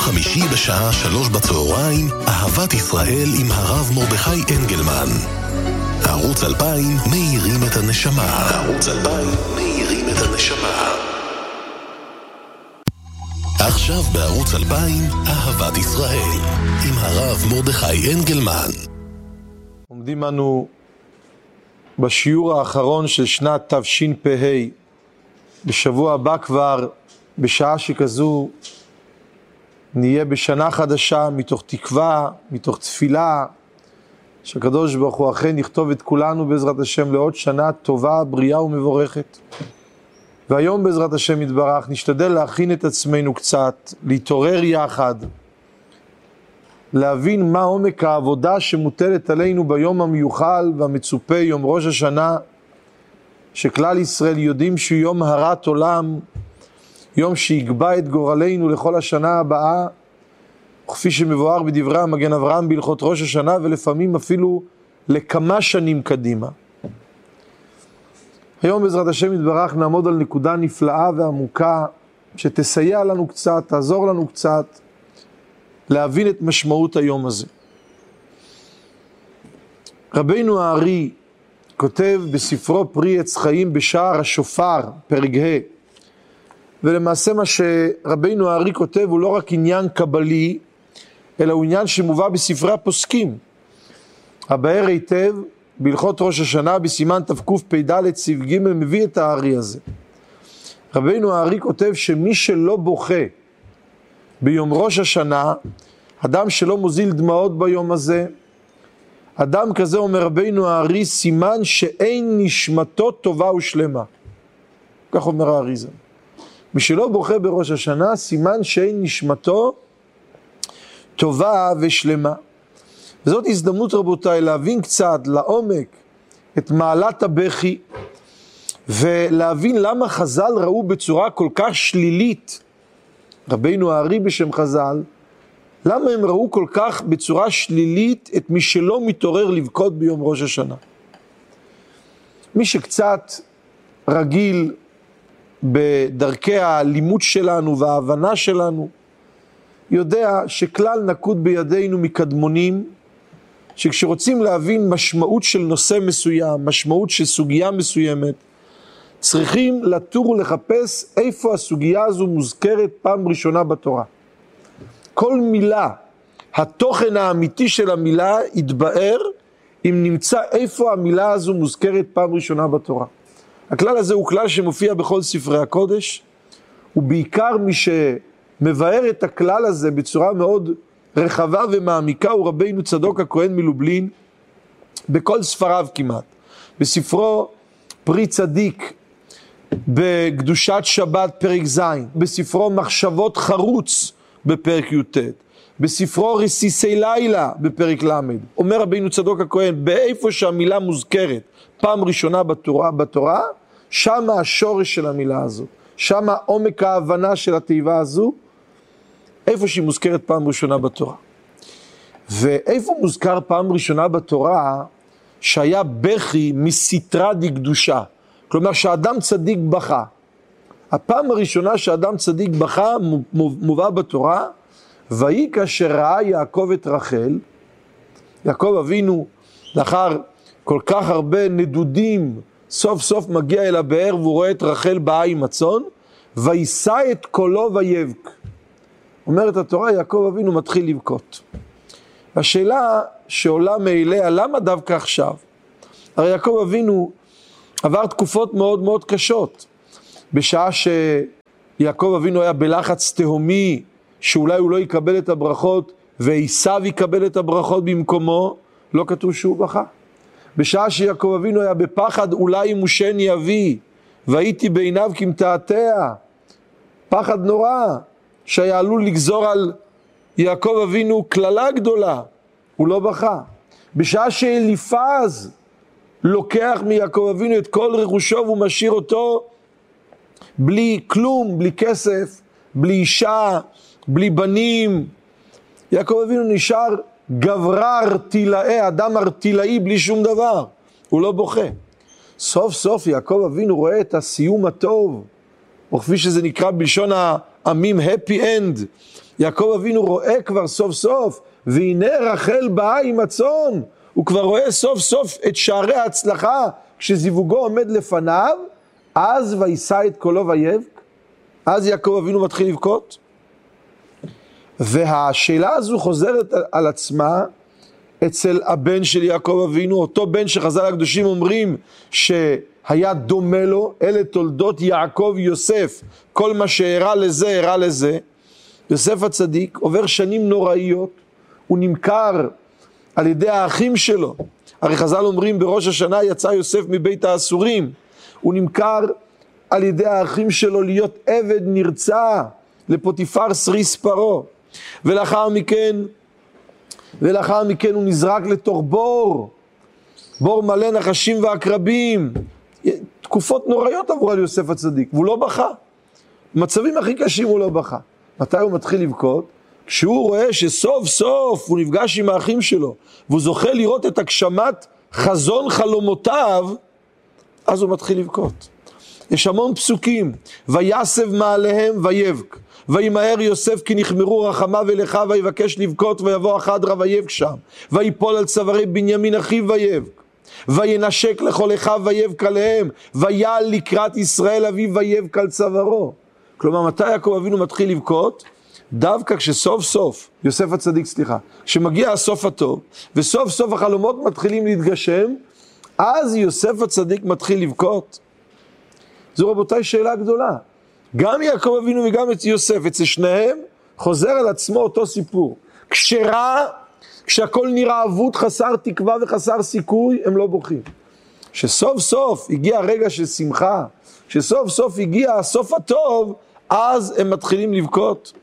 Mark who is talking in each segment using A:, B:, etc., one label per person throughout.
A: חמישי בשעה 3 בצהריים, אהבת ישראל עם הרב מרדכי אנגלמן. ערוץ 2000 מאירים את הנשמה. ערוץ 2000 מאירים את הנשמה. עכשיו בערוץ 2000, אהבת ישראל עם הרב מרדכי אנגלמן.
B: עומדים אנו בשיעור האחרון של שנת תשפ"ה. בשבוע הבא כבר, בשעה שכזו, נהיה בשנה חדשה, מתוך תקווה, מתוך תפילה, שהקדוש ברוך הוא אכן יכתוב את כולנו בעזרת השם לעוד שנה טובה, בריאה ומבורכת. והיום בעזרת השם יתברך נשתדל להכין את עצמנו קצת, להתעורר יחד, להבין מה עומק העבודה שמוטלת עלינו ביום המיוחל והמצופה, יום ראש השנה, שכלל ישראל יודעים שהוא יום הרת עולם, יום שיגבה את גורלנו לכל השנה הבאה, כפי שמבואר בדברי המגן אברהם בהלכות ראש השנה, ולפעמים אפילו לכמה שנים קדימה. היום בעזרת השם יתברך נעמוד על נקודה נפלאה ועמוקה, שתסייע לנו קצת, תעזור לנו קצת, להבין את משמעות היום הזה. רבינו הארי כותב בספרו פרי עץ חיים בשער השופר, פרק ה', ולמעשה מה שרבינו הארי כותב הוא לא רק עניין קבלי, אלא הוא עניין שמובא בספרי הפוסקים. הבאר היטב בהלכות ראש השנה בסימן תקפ"ד סעיף ג' מביא את הארי הזה. רבינו הארי כותב שמי שלא בוכה ביום ראש השנה, אדם שלא מוזיל דמעות ביום הזה, אדם כזה, אומר רבינו הארי, סימן שאין נשמתו טובה ושלמה. כך אומר הארי זה. מי שלא בוכה בראש השנה, סימן שאין נשמתו טובה ושלמה. וזאת הזדמנות רבותיי להבין קצת לעומק את מעלת הבכי, ולהבין למה חז"ל ראו בצורה כל כך שלילית, רבינו הארי בשם חז"ל, למה הם ראו כל כך בצורה שלילית את מי שלא מתעורר לבכות ביום ראש השנה. מי שקצת רגיל בדרכי הלימוד שלנו וההבנה שלנו, יודע שכלל נקוד בידינו מקדמונים, שכשרוצים להבין משמעות של נושא מסוים, משמעות של סוגיה מסוימת, צריכים לטור ולחפש איפה הסוגיה הזו מוזכרת פעם ראשונה בתורה. כל מילה, התוכן האמיתי של המילה יתבאר אם נמצא איפה המילה הזו מוזכרת פעם ראשונה בתורה. הכלל הזה הוא כלל שמופיע בכל ספרי הקודש, ובעיקר מי שמבאר את הכלל הזה בצורה מאוד רחבה ומעמיקה הוא רבינו צדוק הכהן מלובלין, בכל ספריו כמעט. בספרו פרי צדיק, בקדושת שבת פרק ז', בספרו מחשבות חרוץ בפרק י"ט, בספרו רסיסי לילה בפרק ל', אומר רבינו צדוק הכהן, באיפה שהמילה מוזכרת פעם ראשונה בתורה, שם השורש של המילה הזו, שם עומק ההבנה של התיבה הזו, איפה שהיא מוזכרת פעם ראשונה בתורה. ואיפה מוזכר פעם ראשונה בתורה שהיה בכי מסתרה דקדושה, כלומר שאדם צדיק בכה. הפעם הראשונה שאדם צדיק בכה מובא בתורה, ויהי כאשר ראה יעקב את רחל, יעקב אבינו לאחר כל כך הרבה נדודים, סוף סוף מגיע אל הבאר והוא רואה את רחל באה עם הצאן, וישא את קולו ויבך. אומרת התורה, יעקב אבינו מתחיל לבכות. השאלה שעולה מאליה, למה דווקא עכשיו? הרי יעקב אבינו עבר תקופות מאוד מאוד קשות. בשעה שיעקב אבינו היה בלחץ תהומי, שאולי הוא לא יקבל את הברכות, ועשיו יקבל את הברכות במקומו, לא כתוב שהוא בכה. בשעה שיעקב אבינו היה בפחד, אולי ימושני אבי, והייתי בעיניו כמתעתע, פחד נורא, שהיה עלול לגזור על יעקב אבינו כללה גדולה, הוא לא בכה. בשעה שאליפז לוקח מיעקב אבינו את כל רכושו והוא משאיר אותו בלי כלום, בלי כסף, בלי אישה, בלי בנים, יעקב אבינו נשאר גברה ארטילאי, אדם ארטילאי בלי שום דבר, הוא לא בוכה. סוף סוף יעקב אבינו רואה את הסיום הטוב, או כפי שזה נקרא בלשון העמים happy end, יעקב אבינו רואה כבר סוף סוף, והנה רחל באה עם הצאן, הוא כבר רואה סוף סוף את שערי ההצלחה, כשזיווגו עומד לפניו, אז וישא את קולו ויבק, אז יעקב אבינו מתחיל לבכות. והשאלה הזו חוזרת על עצמה אצל הבן של יעקב אבינו, אותו בן שחז"ל הקדושים אומרים שהיה דומה לו, אלה תולדות יעקב יוסף, כל מה שהראה לזה, הראה לזה. יוסף הצדיק עובר שנים נוראיות, הוא נמכר על ידי האחים שלו. הרי חז"ל אומרים בראש השנה יצא יוסף מבית האסורים, הוא נמכר על ידי האחים שלו להיות עבד נרצע לפוטיפר סריס פרעה, ולאחר מכן הוא נזרק לתוך בור מלא נחשים ועקרבים. תקופות נוראיות עברו על יוסף הצדיק, והוא לא בכה. במצבים הכי קשים הוא לא בכה. מתי הוא מתחיל לבכות? כשהוא רואה שסוף סוף הוא נפגש עם האחים שלו, והוא זוכה לראות את הגשמת חזון חלומותיו, אז הוא מתחיל לבכות. יש המון פסוקים, ויסב מעליהם ויבק, וימהר יוסף כי נחמרו רחמיו אליך, ויבקש לבכות, ויבוא החדרה ויבק שם, ויפול על צווארי בנימין אחיו ויבק, וינשק לכל אחיו ויבק עליהם, ויעל לקראת ישראל אביו ויבק על צווארו. כלומר, מתי יעקב אבינו מתחיל לבכות? דווקא כשסוף סוף, יוסף הצדיק סליחה, שמגיע הסוף הטוב, וסוף סוף החלומות מתחילים להתגשם, אז יוסף הצדיק מתחיל לבכות. זו רבותיי שאלה גדולה. גם יעקב אבינו וגם את יוסף, אצל שניהם חוזר על עצמו אותו סיפור. כשהכל נראה אבוד, חסר תקווה וחסר סיכוי, הם לא בוכים. שסוף סוף הגיע רגע של שמחה, שסוף סוף הגיע הסוף הטוב, אז הם מתחילים לבכות.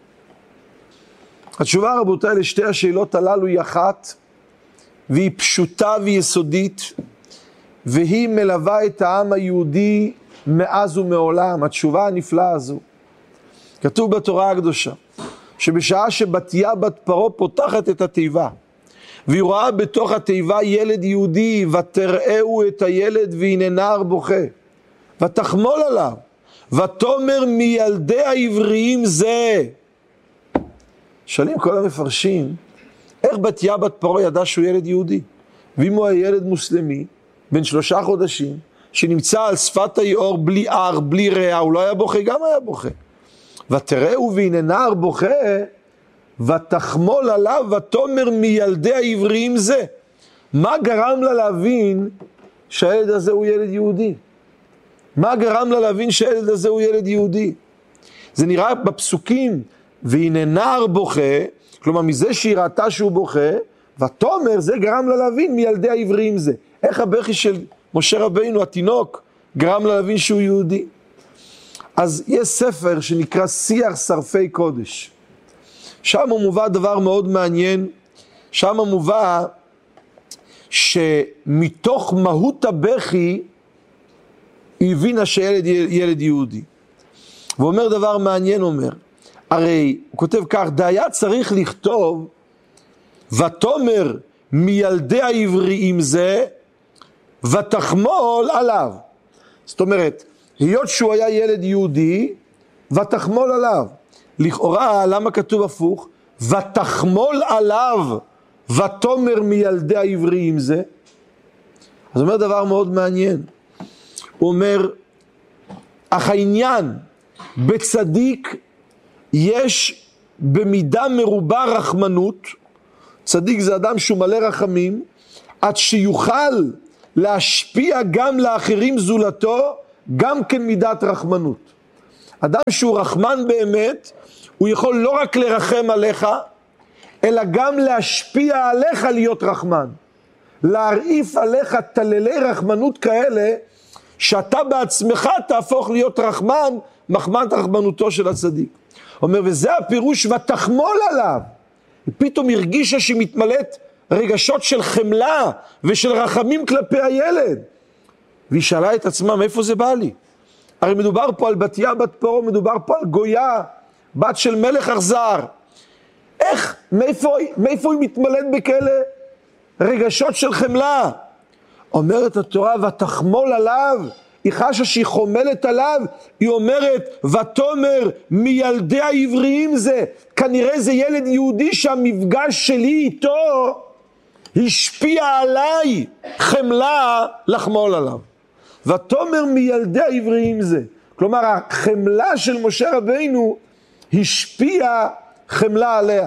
B: התשובה רבותיי לשתי השאלות הללו היא אחת, והיא פשוטה ויסודית, והיא מלווה את העם היהודי מאז ומעולם. התשובה הנפלאה הזו. כתוב בתורה הקדושה, שבשעה שבתיה בת פרעה פותחת את התיבה, והיא רואה בתוך התיבה ילד יהודי, ותראו את הילד והנה נער בוכה, ותחמול עליו, ותאמר מילדי העבריים זה. שואלים כל המפרשים, איך בתיה בת פרעה ידע שהוא ילד יהודי? ואם הוא היה ילד מוסלמי, בן 3 חודשים, שנמצא על שפת היאור בלי ער, בלי רע, הוא לא היה בוכה, גם היה בוכה. ותראו והנה נער בוכה, ותחמול עליו, ותאמר מילדי העבריים זה. מה גרם לה להבין שהילד הזה הוא ילד יהודי? מה גרם לה להבין שהילד הזה הוא ילד יהודי? זה נראה בפסוקים, והנה נער בוכה, כלומר מזה שהיא ראתה שהוא בוכה, ותאמר זה גרם לה להבין מילדי העבריים זה. איך הבכי של משה רבינו, התינוק, גרם לה להבין שהוא יהודי? אז יש ספר שנקרא שיח שרפי קודש. שם מובא דבר מאוד מעניין, שם מובא שמתוך מהות הבכי, היא הבינה שילד ילד יהודי. והוא אומר דבר מעניין, אומר, הרי הוא כותב כך, דהיה צריך לכתוב, ותאמר מילדי העבריים זה, ותחמול עליו. זאת אומרת, היות שהוא היה ילד יהודי, ותחמול עליו. לכאורה, למה כתוב הפוך? ותחמול עליו, ותאמר מילדי העבריים זה. אז הוא אומר דבר מאוד מעניין. הוא אומר, אך העניין בצדיק יש במידה מרובה רחמנות, צדיק זה אדם שהוא מלא רחמים, עד שיוכל להשפיע גם לאחרים זולתו, גם כן מידת רחמנות. אדם שהוא רחמן באמת, הוא יכול לא רק לרחם עליך, אלא גם להשפיע עליך להיות רחמן. להרעיף עליך תללי רחמנות כאלה, שאתה בעצמך תהפוך להיות רחמן, מחמת רחמנותו של הצדיק. אומר, וזה הפירוש ותחמול עליו. פתאום הרגישה שהיא מתמלאת רגשות של חמלה ושל רחמים כלפי הילד. והיא שאלה את עצמה, מאיפה זה בא לי? הרי מדובר פה על בתיה בת פרעה, מדובר פה על גויה, בת של מלך אכזר. איך, מאיפה היא מתמלאת בכאלה רגשות של חמלה? אומרת התורה, ותחמול עליו, היא חשה שהיא חומלת עליו, היא אומרת, ותאמר מילדי העבריים זה, כנראה זה ילד יהודי שהמפגש שלי איתו השפיע עליי חמלה לחמול עליו. ותאמר מילדי העבריים זה, כלומר החמלה של משה רבינו השפיעה חמלה עליה.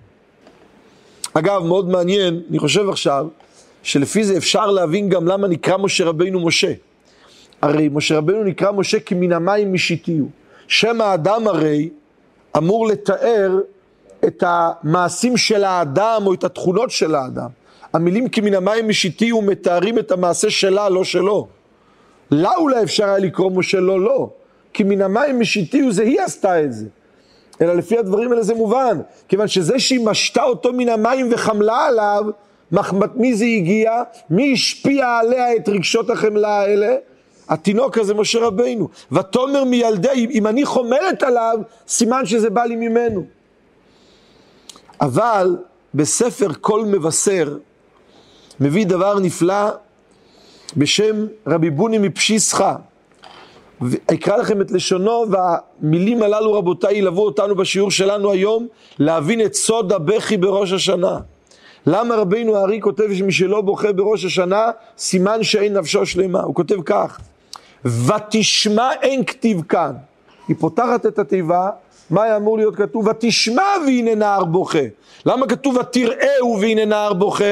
B: אגב, מאוד מעניין, אני חושב עכשיו, שלפי זה אפשר להבין גם למה נקרא משה רבינו משה. הרי משה רבינו נקרא משה כי מן המים משיתיהו. שם האדם הרי אמור לתאר את המעשים של האדם או את התכונות של האדם. המילים כי מן המים משיתיהו מתארים את המעשה שלה, לא שלו. לה אולי אפשר היה לקרוא משה לא. כי מן המים משיתיהו זה היא עשתה את זה. אלא לפי הדברים האלה זה מובן. כיוון שזה שהיא משתה אותו מן המים וחמלה עליו, מי זה הגיע? מי השפיע עליה את רגשות החמלה האלה? התינוק הזה משה רבינו. ותאמר מילדי, אם אני חומלת עליו, סימן שזה בא לי ממנו. אבל בספר כל מבשר, מביא דבר נפלא בשם רבי בוני מפשיסחה. אקרא לכם את לשונו, והמילים הללו רבותיי ילוו אותנו בשיעור שלנו היום, להבין את סוד הבכי בראש השנה. למה רבינו הארי כותב שמי שלא בוכה בראש השנה, סימן שאין נפשו שלמה. הוא כותב כך, ותשמע אין כתיב כאן. היא פותחת את התיבה, מה היה אמור להיות כתוב? ותשמע והנה נער בוכה. למה כתוב ותראהו והנה נער בוכה?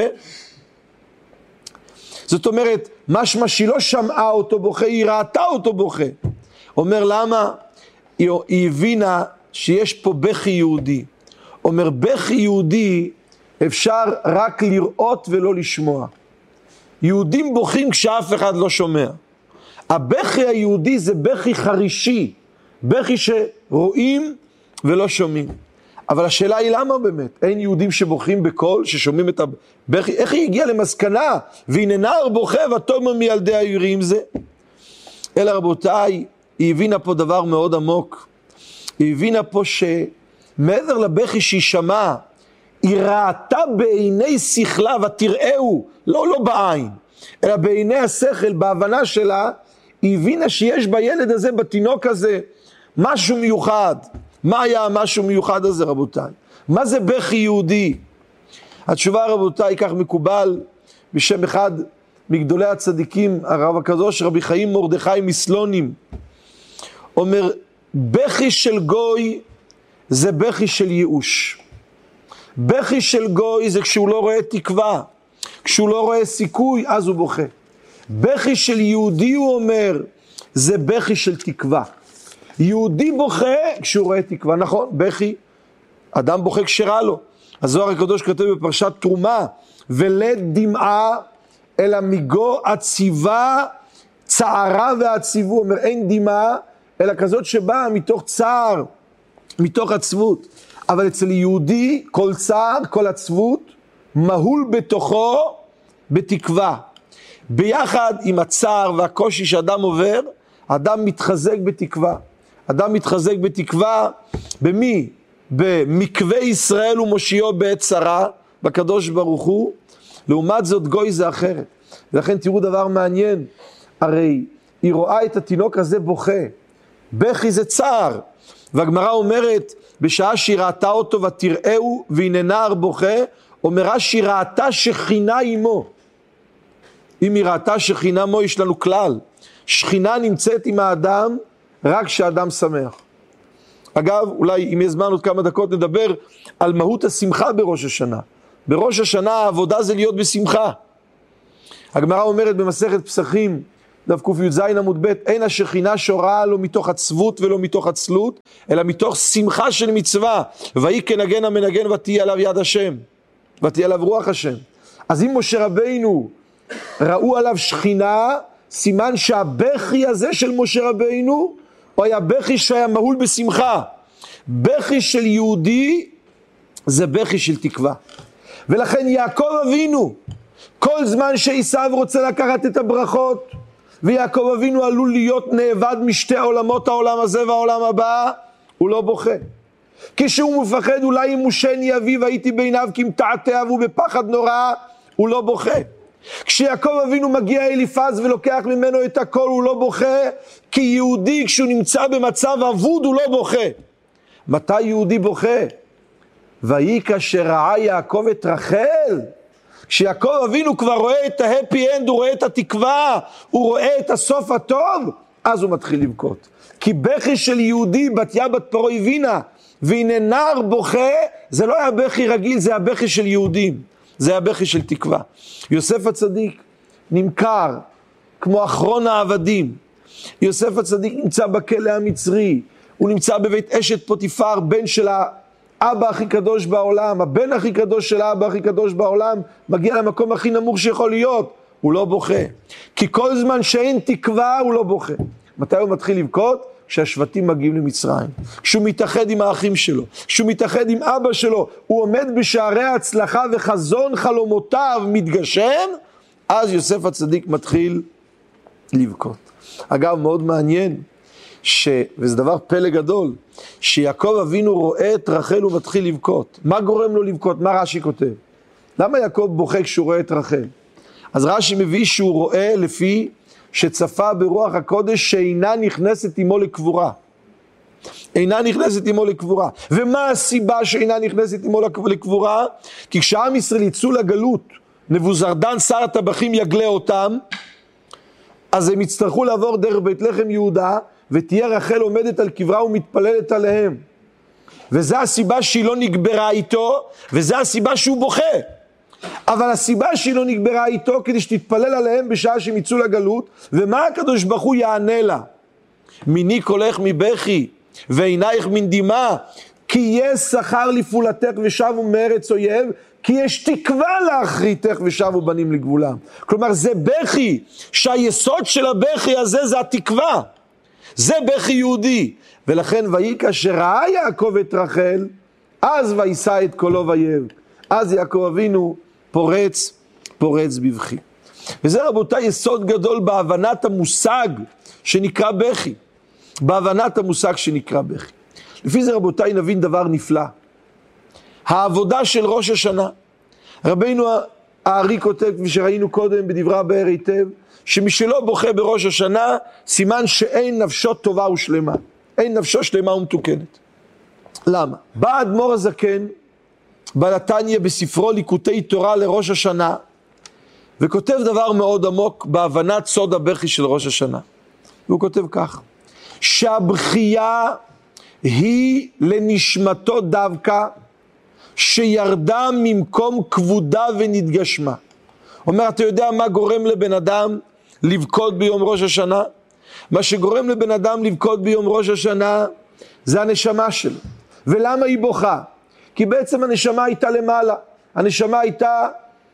B: זאת אומרת, משמע שהיא לא שמעה אותו בוכה, היא ראתה אותו בוכה. אומר למה? היא הבינה שיש פה בכי יהודי. אומר, בכי יהודי אפשר רק לראות ולא לשמוע. יהודים בוכים כשאף אחד לא שומע. הבכי היהודי זה בכי חרישי, בכי שרואים ולא שומעים. אבל השאלה היא למה באמת? אין יהודים שבוכים בקול, ששומעים את הבכי? איך היא הגיעה למסקנה? והנה נער בוכה ותאמר מילדי העבריים זה. אלא רבותיי, היא הבינה פה דבר מאוד עמוק. היא הבינה פה שמעבר לבכי שהיא שמעה, היא ראתה בעיני שכלה ותראהו, לא בעין, אלא בעיני השכל, בהבנה שלה, היא הבינה שיש בילד הזה, בתינוק הזה, משהו מיוחד. מה היה המשהו מיוחד הזה רבותיי? מה זה בכי יהודי? התשובה רבותיי, כך מקובל בשם אחד מגדולי הצדיקים, הרב הקדוש רבי חיים מרדכי מסלונים, אומר, בכי של גוי זה בכי של ייאוש. בכי של גוי זה כשהוא לא רואה תקווה, כשהוא לא רואה סיכוי, אז הוא בוכה. בכי של יהודי, הוא אומר, זה בכי של תקווה. יהודי בוכה כשהוא רואה תקווה, נכון? בכי, אדם בוכה כשרע לו. הזוהר הקדוש כותב בפרשת תרומה, ולד דמעה אלא מגו עציבה צערה ועציבו. אומר, אין דמעה אלא כזאת שבאה מתוך צער, מתוך עצבות. אבל אצל יהודי כל צער, כל עצבות, מהול בתוכו בתקווה. ביחד עם הצער והקושי שאדם עובר, אדם מתחזק בתקווה. אדם מתחזק בתקווה במי? במקווה ישראל ומושיעו בעת צרה, בקדוש ברוך הוא. לעומת זאת גוי זה אחרת. ולכן תראו דבר מעניין, הרי היא רואה את התינוק הזה בוכה. בכי זה צער. והגמרא אומרת, בשעה שהיא ראתה אותו ותראהו והנה נער בוכה, אומרה שהיא ראתה שכינה עמו. אם היא ראתה שכינה עמו, יש לנו כלל. שכינה נמצאת עם האדם רק כשאדם שמח. אגב, אולי אם יש זמן עוד כמה דקות נדבר על מהות השמחה בראש השנה. בראש השנה העבודה זה להיות בשמחה. הגמרא אומרת במסכת פסחים, דף ק"ז עמוד ב', אין השכינה שורה לו מתוך עצבות ולא מתוך עצלות, אלא מתוך שמחה של מצווה. ויהי כנגן המנגן ותהיה עליו יד השם, ותהיה עליו רוח השם. אז אם משה רבינו ראו עליו שכינה, סימן שהבכי הזה של משה רבינו, הוא היה בכי שהיה מהול בשמחה. בכי של יהודי זה בכי של תקווה. ולכן יעקב אבינו, כל זמן שעשיו רוצה לקחת את הברכות, ויעקב אבינו עלול להיות נאבד משתי העולמות, העולם הזה והעולם הבא, הוא לא בוכה. כשהוא מפחד אולי אם מושני אביו הייתי בעיניו כי מתעתע והוא בפחד נורא, הוא לא בוכה. כשיעקב אבינו מגיע אליפז ולוקח ממנו את הכל, הוא לא בוכה, כי יהודי כשהוא נמצא במצב אבוד הוא לא בוכה. מתי יהודי בוכה? ויהי כאשר ראה יעקב את רחל, כשיעקב אבינו כבר רואה את ההפי אנד, הוא רואה את התקווה, הוא רואה את הסוף הטוב, אז הוא מתחיל לבכות. כי בכי של יהודי, בתיה בת פרעה הבינה, והנה נער בוכה, זה לא היה בכי רגיל, זה היה בכי של יהודים, זה היה בכי של תקווה. יוסף הצדיק נמכר כמו אחרון העבדים. יוסף הצדיק נמצא בכלא המצרי, הוא נמצא בבית אשת פוטיפר, בן של האבא הכי קדוש בעולם, הבן הכי קדוש של האבא הכי קדוש בעולם, מגיע למקום הכי נמוך שיכול להיות, הוא לא בוכה. כי כל זמן שאין תקווה הוא לא בוכה. מתי הוא מתחיל לבכות? כשהשבטים מגיעים למצרים, כשהוא מתאחד עם האחים שלו, כשהוא מתאחד עם אבא שלו, הוא עומד בשערי ההצלחה וחזון חלומותיו מתגשם, אז יוסף הצדיק מתחיל לבכות. אגב, מאוד מעניין, וזה דבר פלא גדול, שיעקב אבינו רואה את רחל ומתחיל לבכות. מה גורם לו לבכות? מה רש"י כותב? למה יעקב בוכה כשהוא רואה את רחל? אז רש"י מביא שהוא רואה לפי שצפה ברוח הקודש שאינה נכנסת עמו לקבורה. אינה נכנסת עמו לקבורה. ומה הסיבה שאינה נכנסת עמו לקבורה? כי כשעם ישראל יצאו לגלות, נבוזרדן שר הטבחים יגלה אותם, אז הם יצטרכו לעבור דרך בית לחם יהודה, ותהיה רחל עומדת על קברה ומתפללת עליהם. וזה הסיבה שהיא לא נגברה איתו, וזה הסיבה שהוא בוכה. אבל הסיבה שהיא לא נגברה איתו, כדי שתתפלל עליהם בשעה שהם יצאו לגלות, ומה הקדוש ברוך הוא יענה לה? מיני קולך מבכי, ועינייך מן דמעה, כי יש שכר לפעולתך ושבו מארץ אויב, כי יש תקווה לאחריתך ושבו בנים לגבולם. כלומר, זה בכי, שהיסוד של הבכי הזה זה התקווה. זה בכי יהודי. ולכן ויהי כאשר ראה יעקב את רחל, אז וישא את קולו ויבך. אז יעקב אבינו פורץ בבכי. וזה רבותיי יסוד גדול בהבנת המושג שנקרא בכי. בהבנת המושג שנקרא בכי. לפי זה רבותיי נבין דבר נפלא. העבודה של ראש השנה. רבינו הארי כותב, כפי שראינו קודם בדברי הבאר היטב, שמי שלא בוכה בראש השנה, סימן שאין נפשו טובה ושלמה. אין נפשו שלמה ומתוקנת. למה? בא אדמו"ר הזקן, בנתניה בספרו ליקוטי תורה לראש השנה, וכותב דבר מאוד עמוק בהבנת סוד הבכי של ראש השנה. והוא כותב כך, שהבכייה היא לנשמתו דווקא, שירדה ממקום כבודה ונתגשמה. אומר, אתה יודע מה גורם לבן אדם לבכות ביום ראש השנה? מה שגורם לבן אדם לבכות ביום ראש השנה, זה הנשמה שלו. ולמה היא בוכה? כי בעצם הנשמה הייתה למעלה. הנשמה הייתה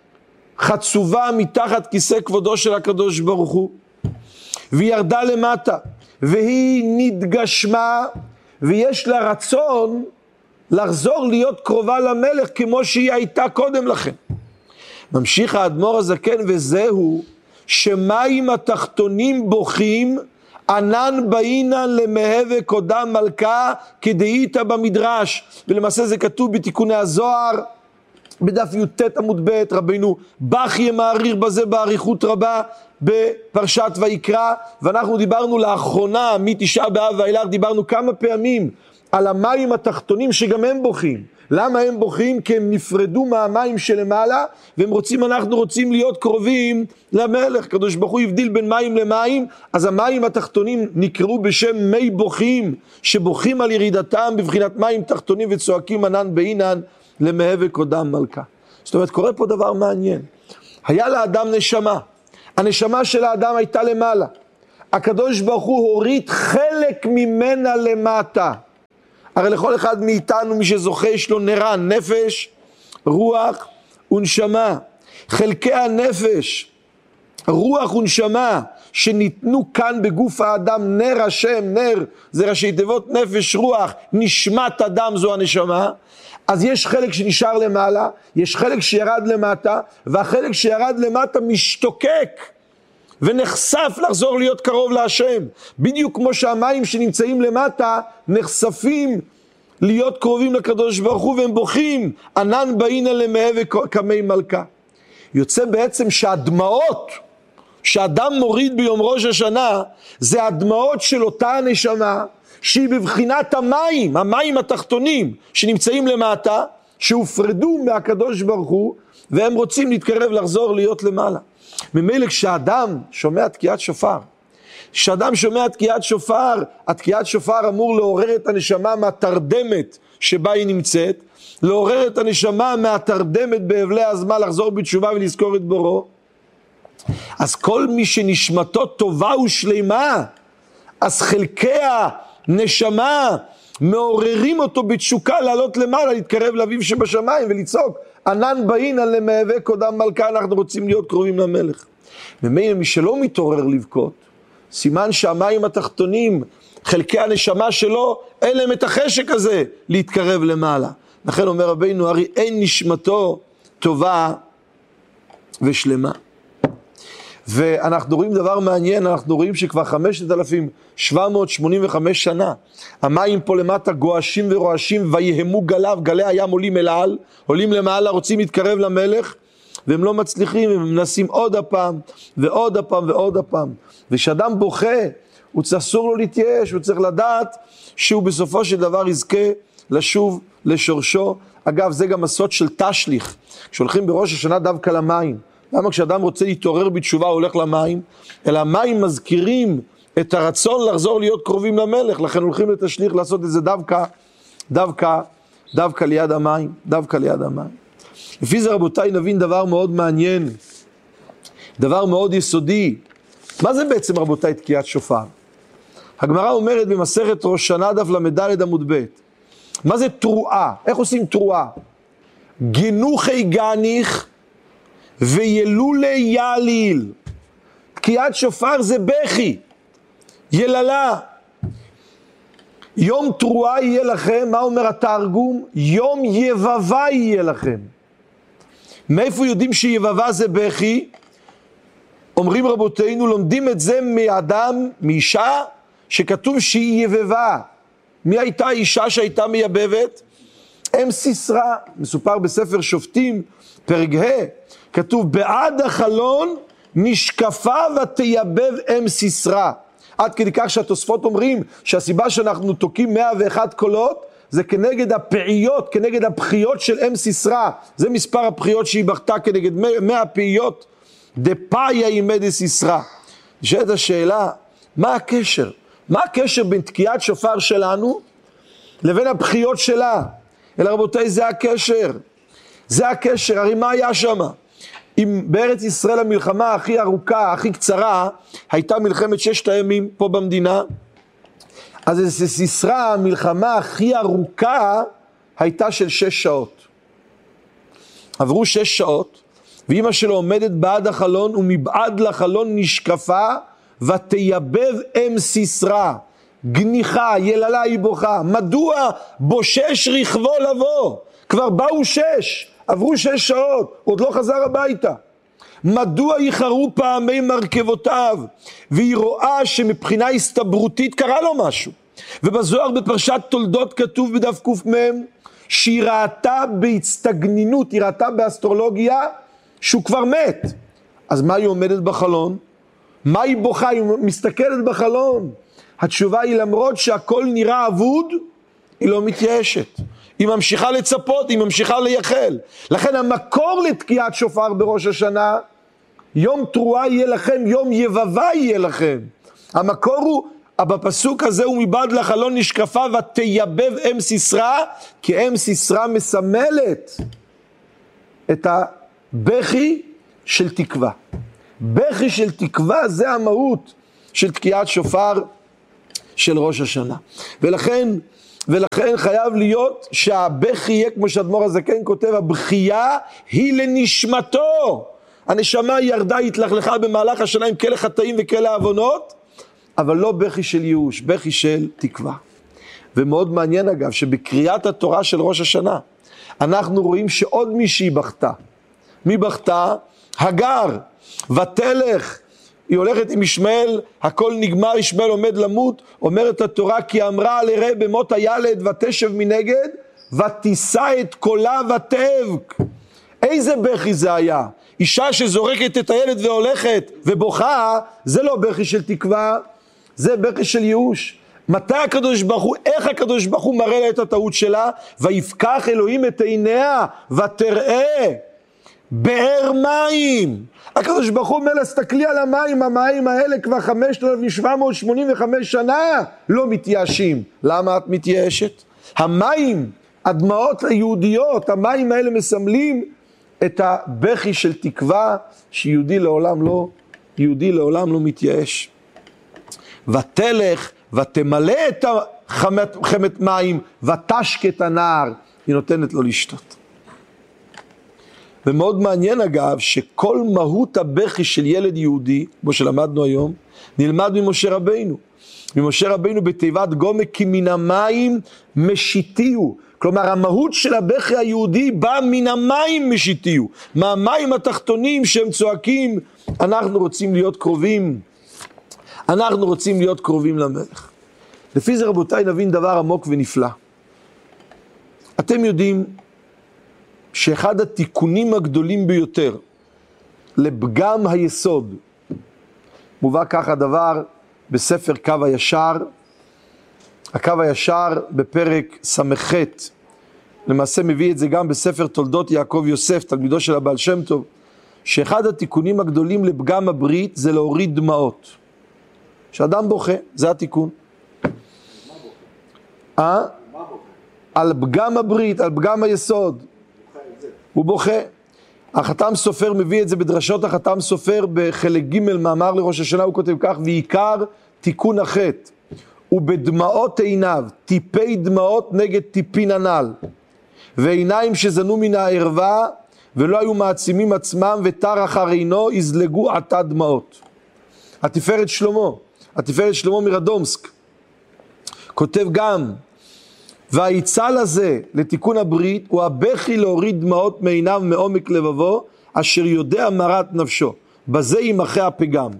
B: חצובה מתחת כיסא כבודו של הקדוש ברוך הוא. והיא ירדה למטה. והיא נתגשמה, ויש לה רצון לחזור להיות קרובה למלך כמו שהיא הייתה קודם לכן. ממשיך האדמו"ר הזקן, וזהו שמים התחתונים בוכים, ענן באינן למהווה קודם מלכה כדאית במדרש. ולמעשה זה כתוב בתיקוני הזוהר, בדף י"ט עמוד ב', רבינו בכי מעריך בזה באריכות רבה בפרשת ויקרא. ואנחנו דיברנו לאחרונה, מתשעה באב ואילך, דיברנו כמה פעמים על המים התחתונים שגם הם בוכים. למה הם בוכים? כי הם נפרדו מהמים שלמעלה, אנחנו רוצים להיות קרובים למלך. קדוש ברוך הוא הבדיל בין מים למים, אז המים התחתונים נקראו בשם מי בוכים, שבוכים על ירידתם בבחינת מים תחתונים וצועקים ענן באינן למהווה קודם מלכה. זאת אומרת, קורה פה דבר מעניין. היה לאדם נשמה, הנשמה של האדם הייתה למעלה. הקדוש ברוך הוא הוריד חלק ממנה למטה. הרי לכל אחד מאיתנו, מי שזוכה, יש לו נרן, נפש, רוח ונשמה. חלקי הנפש, רוח ונשמה, שניתנו כאן בגוף האדם, נר השם, נר, זה ראשי תיבות נפש, רוח, נשמת אדם זו הנשמה. אז יש חלק שנשאר למעלה, יש חלק שירד למטה, והחלק שירד למטה משתוקק, ונחשף לחזור להיות קרוב להשם. בדיוק כמו שהמים שנמצאים למטה נחשפים להיות קרובים לקדוש ברוך הוא, והם בוכים ענן באינן למהווה כמי מלכה. יוצא בעצם שהדמעות שאדם מוריד ביום ראש השנה, זה הדמעות של אותה הנשמה, שהיא בבחינת המים, המים התחתונים שנמצאים למטה, שהופרדו מהקדוש ברוך הוא, והם רוצים להתקרב, לחזור, להיות למעלה. ממילא כשאדם שומע תקיעת שופר, כשאדם שומע תקיעת שופר, התקיעת שופר אמור לעורר את הנשמה מהתרדמת שבה היא נמצאת, לעורר את הנשמה מהתרדמת בהבלי הזמן, לחזור בתשובה ולזכור את בורו. אז כל מי שנשמתו טובה ושלמה, אז חלקי הנשמה מעוררים אותו בתשוקה לעלות למעלה, להתקרב לאביו שבשמיים ולצעוק, ענן באינן למהווה קודם מלכה, אנחנו רוצים להיות קרובים למלך. ממילא מי שלא מתעורר לבכות, סימן שהמים התחתונים, חלקי הנשמה שלו, אין להם את החשק הזה להתקרב למעלה. לכן אומר רבינו ארי, אין נשמתו טובה ושלמה. ואנחנו רואים דבר מעניין, אנחנו רואים שכבר 5,785 שנה, המים פה למטה גועשים ורועשים, ויהמו גליו, גלי הים עולים אל על, עולים למעלה, רוצים להתקרב למלך, והם לא מצליחים, הם מנסים עוד הפעם, ועוד הפעם, ועוד הפעם. ושאדם בוכה, הוא אסור לו להתייאש, הוא צריך לדעת שהוא בסופו של דבר יזכה לשוב לשורשו. אגב, זה גם הסוד של תשליך, כשהולכים בראש השנה דווקא למים. למה כשאדם רוצה להתעורר בתשובה הוא הולך למים, אלא המים מזכירים את הרצון לחזור להיות קרובים למלך, לכן הולכים לתשליך לעשות את זה דווקא ליד המים, דווקא ליד המים. לפי זה רבותיי נבין דבר מאוד מעניין, דבר מאוד יסודי. מה זה בעצם רבותיי תקיעת שופר? הגמרא אומרת במסכת ראש שנה דף למד עמוד ב', מה זה תרועה? איך עושים תרועה? גינוחי גניך וילולי יעליל. תקיעת שופר זה בכי, יללה. יום תרועה יהיה לכם, מה אומר התרגום? יום יבבה יהיה לכם. מאיפה יודעים שיבבה זה בכי? אומרים רבותינו, לומדים את זה מאדם, מאישה, שכתוב שהיא יבבה. מי הייתה האישה שהייתה מייבבת? אם סיסרא, מסופר בספר שופטים, פרק ה', כתוב, בעד החלון נשקפה ותייבב אם סיסרא. עד כדי כך שהתוספות אומרים שהסיבה שאנחנו תוקים 101 קולות, זה כנגד הפעיות, כנגד הבחיות של אם סיסרא. זה מספר הבחיות שהיא בכתה כנגד 100 פעיות, דפאיה עימא דסיסרא. נשאלת השאלה, מה הקשר? מה הקשר בין תקיעת שופר שלנו לבין הבחיות שלה? אלא רבותיי, זה הקשר. זה הקשר. הרי מה היה שם? אם בארץ ישראל המלחמה הכי ארוכה, הכי קצרה, הייתה מלחמת 6 הימים פה במדינה, אז סיסרא, המלחמה הכי ארוכה הייתה של 6 שעות. עברו 6 שעות, ואמא שלו עומדת בעד החלון, ומבעד לחלון נשקפה, ותייבב אם סיסרא. גניחה, יללה היא בוכה. מדוע בושש רכבו לבוא? כבר באו 6, עברו 6 שעות, עוד לא חזר הביתה. מדוע יחרו פעמי מרכבותיו? והיא רואה שמבחינה הסתברותית קרה לו משהו. ובזוהר בפרשת תולדות כתוב בדף קמ, שהיא ראתה בהצטגנינות, היא ראתה באסטרולוגיה שהוא כבר מת. אז מה היא עומדת בחלון? מה היא בוכה? היא מסתכלת בחלון. התשובה היא, למרות שהכל נראה אבוד, היא לא מתייאשת. היא ממשיכה לצפות, היא ממשיכה לייחל. לכן המקור לתקיעת שופר בראש השנה, יום תרועה יהיה לכם, יום יבבה יהיה לכם. המקור הוא, בפסוק הזה הוא מבעד לחלון נשקפה ותייבב אם סיסרא, כי אם סיסרא מסמלת את הבכי של תקווה. בכי של תקווה זה המהות של תקיעת שופר של ראש השנה. ולכן חייב להיות שהבכי יהיה, כמו שאדמו"ר הזקן כותב, הבכייה היא לנשמתו. הנשמה ירדה, התלכלכה במהלך השנה עם כאלה חטאים וכאלה עוונות, אבל לא בכי של ייאוש, בכי של תקווה. ומאוד מעניין אגב, שבקריאת התורה של ראש השנה, אנחנו רואים שעוד מישהי בכתה. מי בכתה? הגר. ותלך, היא הולכת עם ישמעאל, הכל נגמר, ישמעאל עומד למות, אומרת התורה, כי אמרה לראה במות הילד ותשב מנגד, ותישא את קולה ותבק. איזה בכי זה היה? אישה שזורקת את הילד והולכת ובוכה, זה לא בכי של תקווה, זה בכי של ייאוש. מתי הקדוש ברוך הוא, איך הקדוש ברוך הוא מראה לה את הטעות שלה? ויפקח אלוהים את עיניה ותראה באר מים. הקדוש ברוך הוא אומר לה, סתכלי על המים, המים האלה כבר 5,785 שנה לא מתייאשים. למה את מתייאשת? המים, הדמעות היהודיות, המים האלה מסמלים את הבכי של תקווה שיהודי לעולם לא מתייאש. ותלך ותמלא את חמת מים ותשק את הנער, היא נותנת לו לשתות. ומאוד מעניין אגב שכל מהות הבכי של ילד יהודי, כמו שלמדנו היום, נלמד ממשה רבינו. ממשה רבינו בתיבת גומא, כי מן המים משיתיהו. כלומר המהות של הבכי היהודי בא מן המים משיתיהו. מהמים התחתונים שהם צועקים, אנחנו רוצים להיות קרובים. אנחנו רוצים להיות קרובים למלך. לפי זה רבותיי נבין דבר עמוק ונפלא. אתם יודעים שאחד התיקונים הגדולים ביותר לפגם היסוד, מובא כך הדבר בספר קו הישר, הקו הישר בפרק ס"ח, למעשה מביא את זה גם בספר תולדות יעקב יוסף, תלמידו של הבעל שם טוב, שאחד התיקונים הגדולים לפגם הברית זה להוריד דמעות. שאדם בוכה, זה התיקון. על פגם הברית, על פגם היסוד. הוא בוכה. החתם סופר מביא את זה בדרשות החתם סופר בחלק ג' מאמר לראש השנה, הוא כותב כך, ועיקר תיקון החטא, ובדמעות עיניו, טיפי דמעות נגד טיפין הנעל, ועיניים שזנו מן הערווה, ולא היו מעצימים עצמם, ותר אחר עינו, יזלגו עתה דמעות. התפארת שלמה מרדומסק, כותב גם, והעיצה לזה לתיקון הברית הוא הבכי להוריד דמעות מעיניו מעומק לבבו, אשר יודע מרת נפשו, בזה ימחה הפגם.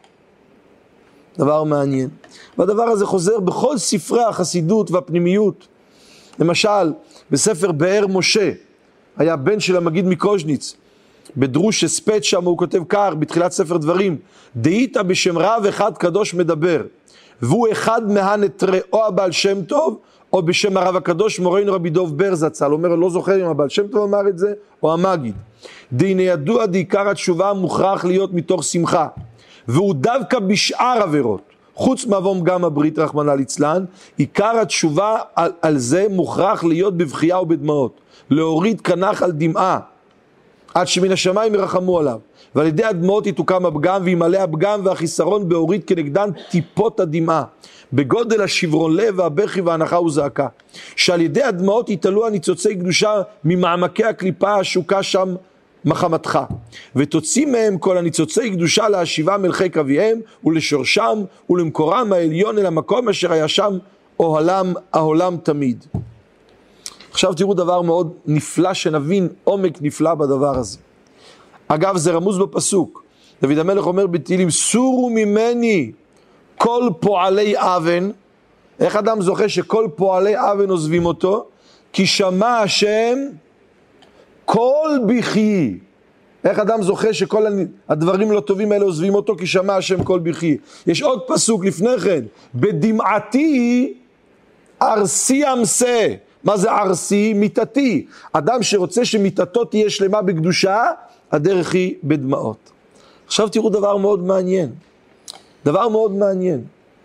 B: דבר מעניין. והדבר הזה חוזר בכל ספרי החסידות והפנימיות. למשל, בספר באר משה, היה בן של המגיד מקוז'ניץ, בדרוש הספט שם הוא כותב כך, בתחילת ספר דברים, דהית בשם רב אחד קדוש מדבר, והוא אחד מהנתרי או הבעל שם טוב, או בשם הרב הקדוש מורנו רבי דוב בר זצ"ל, אומר, לא זוכר אם הבעל שם טוב אמר את זה, או המגיד. דהנה ידוע דעיקר התשובה מוכרח להיות מתוך שמחה, והוא דווקא בשאר עבירות, חוץ מעוון גם הברית רחמנא ליצלן, עיקר התשובה על זה מוכרח להיות בבכייה ובדמעות, להוריד כנח על דמעה, עד שמן השמיים ירחמו עליו, ועל ידי הדמעות יתוקם הפגם, וימלא הפגם והחיסרון בהוריד כנגדן טיפות הדמעה, בגודל השברון לב והבכי והנחה וזעקה, שעל ידי הדמעות יתעלו הניצוצי קדושה ממעמקי הקליפה השוקה שם מחמתך, ותוציא מהם כל הניצוצי קדושה להשיבם אל חיק אביהם ולשורשם ולמקורם העליון אל המקום אשר היה שם העולם תמיד. עכשיו תראו דבר מאוד נפלא, שנבין עומק נפלא בדבר הזה. אגב, זה רמוז בפסוק. דוד המלך אומר בתהילים, סורו ממני כל פועלי אבן. איך אדם זוכה שכל פועלי אבן עוזבים אותו? כי שמע השם כל בכי. איך אדם זוכה שכל הדברים לא טובים האלה עוזבים אותו? כי שמע השם כל בכי. יש עוד פסוק לפני כן, בדמעתי ארסי אמסה. מה זה ארסי? מיתתי. אדם שרוצה שמיתתו תהיה שלמה בקדושה, הדרך היא בדמעות. עכשיו תראו דבר מאוד מעניין. דבר מאוד מעניין.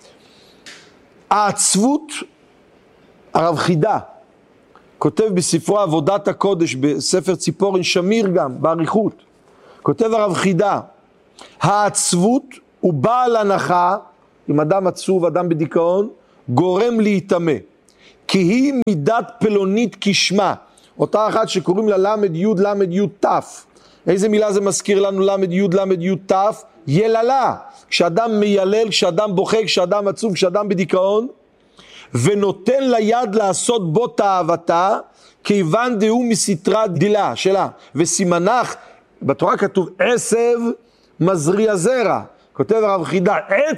B: העצבות, הרב חידה, כותב בספרו עבודת הקודש, בספר ציפורן שמיר גם, בעריכות, כותב הרב חידה, העצבות הוא בעל הנחה, אם אדם עצוב, אדם בדיכאון, גורם להיטמא. כי היא מידת פלונית כשמה, אותה אחת שקוראים לה למד י' למד י' ת'. איזה מילה זה מזכיר לנו למד י' למד י' ת'? יללה. כשאדם מיילל, כשאדם בוכה, כשאדם עצוב, כשאדם בדיכאון, ונותן ליד לעשות בו תאוותה, כיוון דהוא מסתרה דילה שלה. וסימנך, בתורה כתוב עצב מזריע זרע. כותב הרב חידה,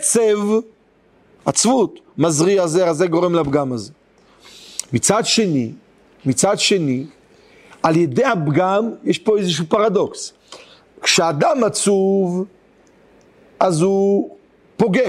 B: עצבות מזריע זרע, זה גורם לפגם הזה. מצד שני, על ידי הפגם יש פה איזשהו פרדוקס. כשאדם עצוב, אז הוא פוגם.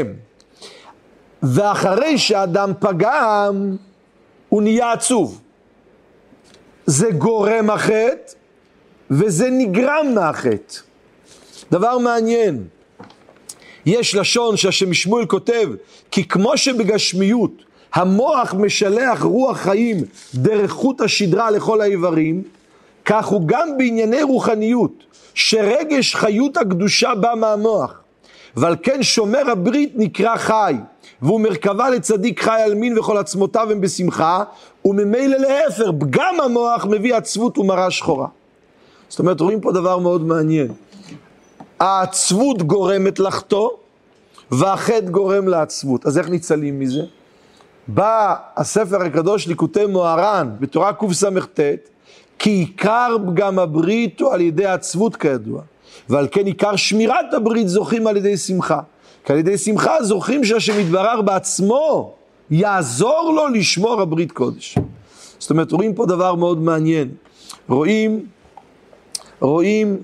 B: ואחרי שאדם פגם, הוא נהיה עצוב. זה גורם החטא, וזה נגרם מהחטא. דבר מעניין. יש לשון שהשם שמואל כותב, כי כמו שבגשמיות המוח משלח רוח חיים דרך חוט השדרה לכל האיברים, כך הוא גם בענייני רוחניות, שרגש חיות הקדושה בא מהמוח. ועל כן שומר הברית נקרא חי, והוא מרכבה לצדיק חי על מין וכל עצמותיו הם בשמחה, וממילא להפר, פגם המוח מביא עצבות ומראה שחורה. זאת אומרת, רואים פה דבר מאוד מעניין. העצבות גורמת לחטוא, והחטא גורם לעצבות. אז איך ניצלים מזה? בא הספר הקדוש ליקוטי מוהר"ן, בתורה קס"ט, כי עיקר פגם הברית הוא על ידי העצבות כידוע. ועל כן עיקר שמירת הברית זוכים על ידי שמחה. כי על ידי שמחה זוכים שהשם יתברר בעצמו, יעזור לו לשמור הברית קודש. זאת אומרת, רואים פה דבר מאוד מעניין. רואים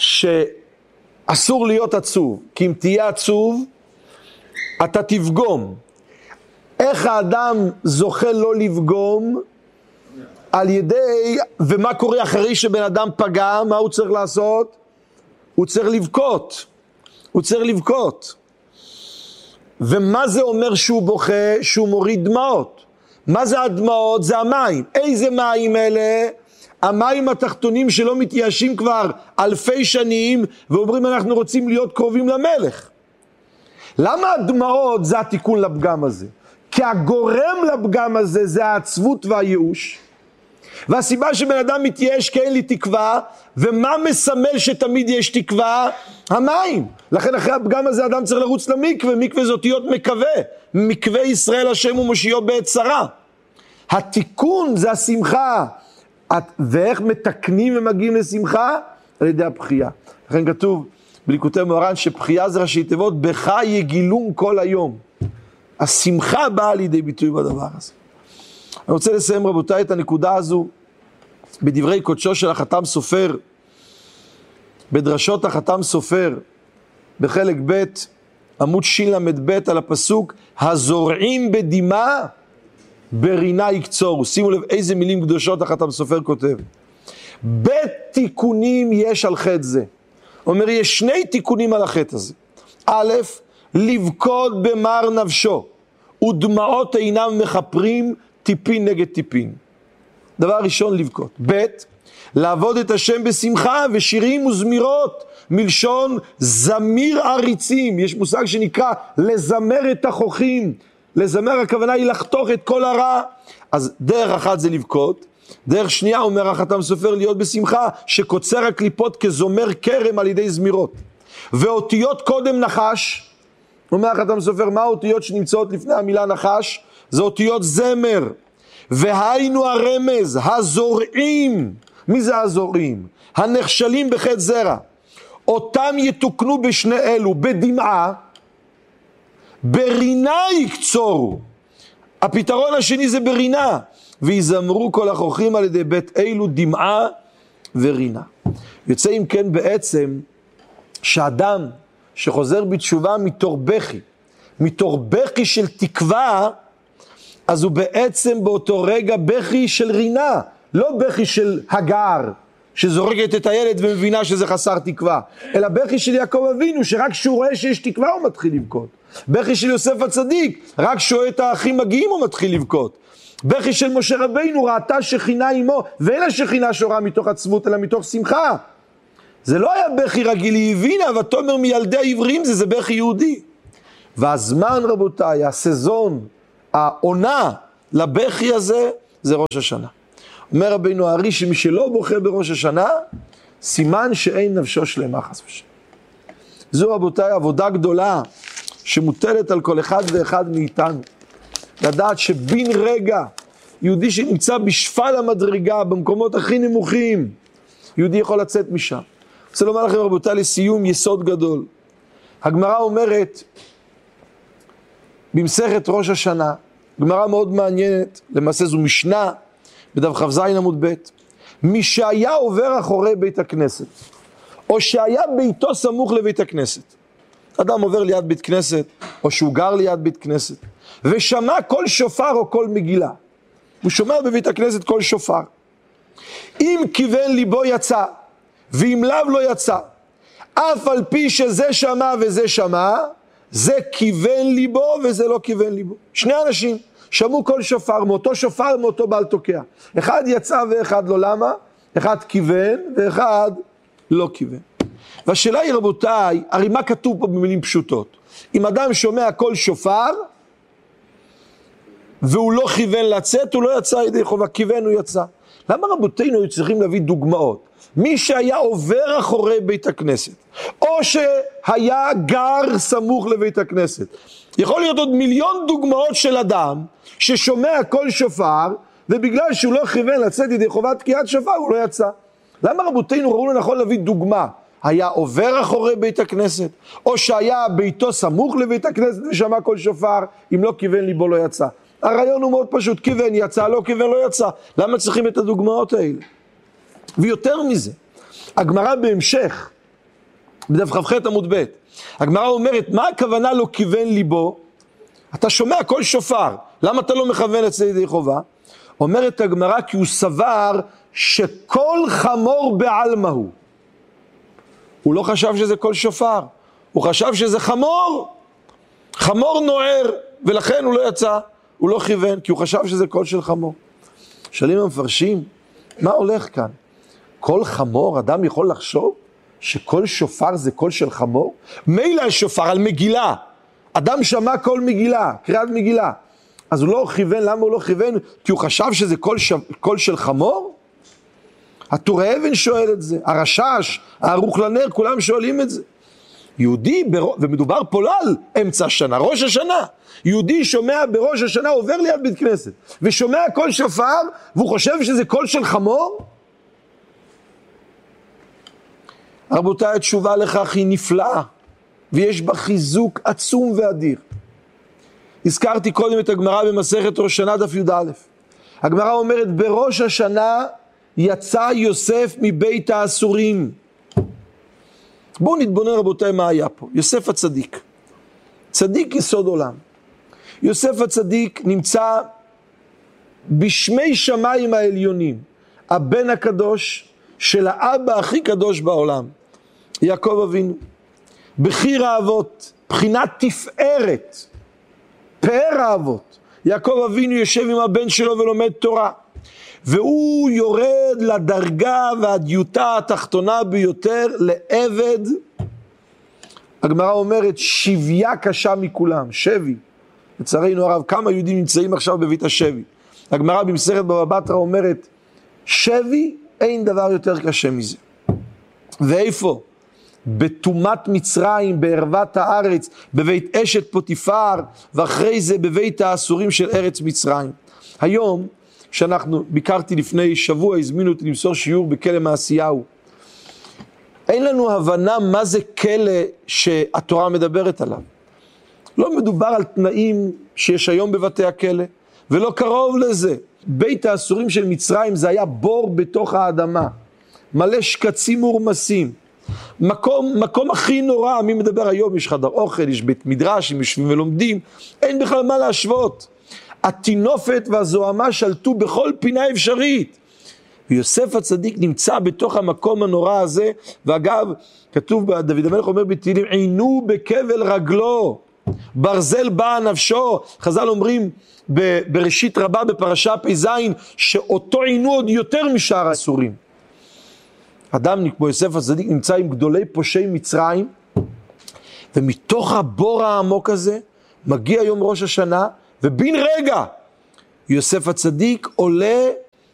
B: שאסור להיות עצוב, כי אם תהיה עצוב, אתה תפגום. איך האדם זוכה לא לפגום? על ידי, ומה קורה אחרי שבן אדם פגע, מה הוא צריך לעשות? הוא צריך לבכות. הוא צריך לבכות. ומה זה אומר שהוא בוכה? שהוא מוריד דמעות. מה זה הדמעות? זה המים. איזה מים אלה? המים התחתונים שלא מתייאשים כבר אלפי שנים, ואומרים אנחנו רוצים להיות קרובים למלך. למה הדמעות זה התיקון לפגם הזה? כי הגורם לפגם הזה זה העצבות והייאוש. והסיבה שבן אדם מתייאש כי אין לי תקווה, ומה מסמל שתמיד יש תקווה? המים. לכן אחרי הפגם הזה אדם צריך לרוץ למקווה, מקווה זה אותיות מקווה, מקווה ישראל השם ומושיעו בעת צרה. התיקון זה השמחה. ואיך מתקנים ומגיעים לשמחה? על ידי הבכייה. לכן כתוב בליקוטי מוהר"ן שבכייה זה ראשי תיבות, בך יגילום כל היום. השמחה באה לידי ביטוי בדבר הזה. אני רוצה לסיים רבותיי את הנקודה הזו בדברי קודשו של החתם סופר, בדרשות החתם סופר, בחלק ב' עמוד של"ב על הפסוק, הזורעים בדמעה ברינה יקצורו. שימו לב איזה מילים קדושות החתם סופר כותב. בתיקונים יש על חטא זה. אומר, יש שני תיקונים על החטא הזה. א', לבכות במר נפשו, ודמעות אינם מחפרים טיפין נגד טיפין. דבר ראשון, לבכות. ב', לעבוד את השם בשמחה ושירים וזמירות, מלשון זמיר עריצים. יש מושג שנקרא לזמר את החוכים. לזמר הכוונה היא לחתוך את כל הרע. אז דרך אחת זה לבכות. דרך שנייה אומר החתם סופר להיות בשמחה, שקוצר הקליפות כזומר קרם על ידי זמירות. ואותיות קודם נחש, אומר החתם סופר, מה האותיות שנמצאות לפני המילה נחש? זה אותיות זמר. והיינו הרמז, הזורעים. מי זה הזורעים? הנחשלים בחטא זרע. אותם יתוקנו בשני אלו, בדמעה, ברינה יקצורו. הפתרון השני זה ברינה. ויזמרו כל החוכים על ידי בית אלו דמעה ורינה. יוצא אם כן בעצם שאדם שחוזר בתשובה מתוך בכי של תקווה, אז הוא בעצם באותו רגע בכי של רינה, לא בכי של הגר שזורקת את הילד ומבינה שזה חסר תקווה, אלא בכי של יעקב אבינו שרק כשהוא רואה שיש תקווה הוא מתחיל לבכות. בכי של יוסף הצדיק, רק כשהוא רואה את האחים מגיעים הוא מתחיל לבכות. בכי של משה רבינו, ראתה שכינה עמו, ואין השכינה שורה מתוך עצבות אלא מתוך שמחה. זה לא היה בכי רגיל, היא הבינה, ותאמר מילדי העברים, זה בכי יהודי. והזמן רבותיי, הסזון, העונה לבכי הזה, זה ראש השנה. אומר רבינו הארי שמי שלא בוכה בראש השנה, סימן שאין נפשו שלמה חס ושלום. זו רבותיי עבודה גדולה, שמוטלת על כל אחד ואחד מאיתנו. לדעת שבין רגע, יהודי שנמצא בשפל המדרגה, במקומות הכי נמוכים, יהודי יכול לצאת משם. אני רוצה לומר לכם רבותיי לסיום יסוד גדול. הגמרא אומרת, במסכת ראש השנה, גמרא מאוד מעניינת, למעשה זו משנה, בדף כ"ז עמוד ב', מי שהיה עובר אחורי בית הכנסת, או שהיה ביתו סמוך לבית הכנסת. אדם עובר ליד בית כנסת, או שהוא גר ליד בית כנסת, ושמע כל שופר או כל מגילה. הוא שומע בבית הכנסת כל שופר. אם כיוון ליבו יצא, ואם לאו לא יצא, אף על פי שזה שמע וזה שמע, זה כיוון ליבו וזה לא כיוון ליבו. שני אנשים שמעו כל שופר, מאותו שופר מאותו בעל תוקע. אחד יצא ואחד לא. למה? אחד כיוון ואחד לא כיוון. והשאלה היא, רבותיי, הרי מה כתוב פה במילים פשוטות? אם אדם שומע כל שופר, והוא לא כיוון לצאת, הוא לא יצא ידי חובה, כיוון הוא יצא. למה רבותינו היו צריכים להביא דוגמאות? מי שהיה עובר אחורי בית הכנסת, או שהיה גר סמוך לבית הכנסת. יכול להיות עוד מיליון דוגמאות של אדם ששומע כל שופר, ובגלל שהוא לא כיוון לצאת ידי חובת תקיעת שופר, הוא לא יצא. למה רבותינו ראו לנכון להביא דוגמה? היה עובר אחורי בית הכנסת, או שהיה ביתו סמוך לבית הכנסת ושמע כל שופר, אם לא כיוון ליבו לא יצא. הרעיון הוא מאוד פשוט, כיוון יצא, לא כיוון לא יצא. למה צריכים את הדוגמאות האלה? ויותר מזה, הגמרא בהמשך, בדף כ"ח עמוד ב', הגמרא אומרת, מה הכוונה לא כיוון ליבו? אתה שומע כל שופר, למה אתה לא מכוון לצאת ידי חובה? אומרת הגמרא, כי הוא סבר שכל חמור בעלמא הוא. הוא לא חשב שזה כל שופר, הוא חשב שזה חמור, חמור נוער, ולכן הוא לא יצא, הוא לא כיוון, כי הוא חשב שזה קול של חמור. שואלים המפרשים, מה הולך כאן? קול חמור, אדם יכול לחשוב שכל שופר זה קול של חמור? מילא השופר על מגילה, אדם שמע קול מגילה, קריאת מגילה, אז הוא לא כיוון. למה הוא לא כיוון? כי הוא חשב שזה קול של חמור? התורה אבן שואל את זה, הרשש, הערוך לנר, כולם שואלים את זה. יהודי, ומדובר פה לא על אמצע השנה, ראש השנה. יהודי שומע בראש השנה, עובר ליד בית כנסת, ושומע קול שופר, והוא חושב שזה קול של חמור? רבותיי, התשובה לכך היא נפלאה, ויש בה חיזוק עצום ואדיר. הזכרתי קודם את הגמרא במסכת ראש השנה דף י"א. הגמרא אומרת, בראש השנה יצא יוסף מבית האסורים. בואו נתבונן רבותיי מה היה פה. יוסף הצדיק, צדיק יסוד עולם. יוסף הצדיק נמצא בשמי שמיים העליונים, הבן הקדוש של האבא הכי קדוש בעולם, יעקב אבינו, בחיר האבות, בחינת תפארת, פאר האבות. יעקב אבינו יושב עם הבן שלו ולומד תורה, והוא יורד לדרגה והדיוטה התחתונה ביותר, לעבד. הגמרא אומרת, שבייה קשה מכולם, שבי. לצערנו הרב, כמה יהודים נמצאים עכשיו בבית השבי. הגמרא במסכת בבא בתרא אומרת, שבי אין דבר יותר קשה מזה. ואיפה? בתומת מצרים, בערוות הארץ, בבית אשת פוטיפר, ואחרי זה בבית האסורים של ארץ מצרים. היום, כשאנחנו ביקרתי לפני שבוע, הזמינו אותי למסור שיעור בכלא מעשיהו. אין לנו הבנה מה זה כלא שהתורה מדברת עליו. לא מדובר על תנאים שיש היום בבתי הכלא, ולא קרוב לזה. בית האסורים של מצרים זה היה בור בתוך האדמה, מלא שקצים מורמסים. מקום הכי נורא. מי מדבר היום? יש חדר אוכל, יש בית מדרש, הם יושבים ולומדים, אין בכלל מה להשוות. התינופת והזוהמה שלטו בכל פינה אפשרית. ויוסף הצדיק נמצא בתוך המקום הנורא הזה, ואגב, כתוב, דוד המלך אומר בתהילים, עינו בכבל רגלו, ברזל באה נפשו. חז"ל אומרים בראשית רבה בפרשה פ"ז, שאותו עינו עוד יותר משאר האסורים. אדם כמו יוסף הצדיק נמצא עם גדולי פושעי מצרים, ומתוך הבור העמוק הזה מגיע יום ראש השנה, ובין רגע יוסף הצדיק עולה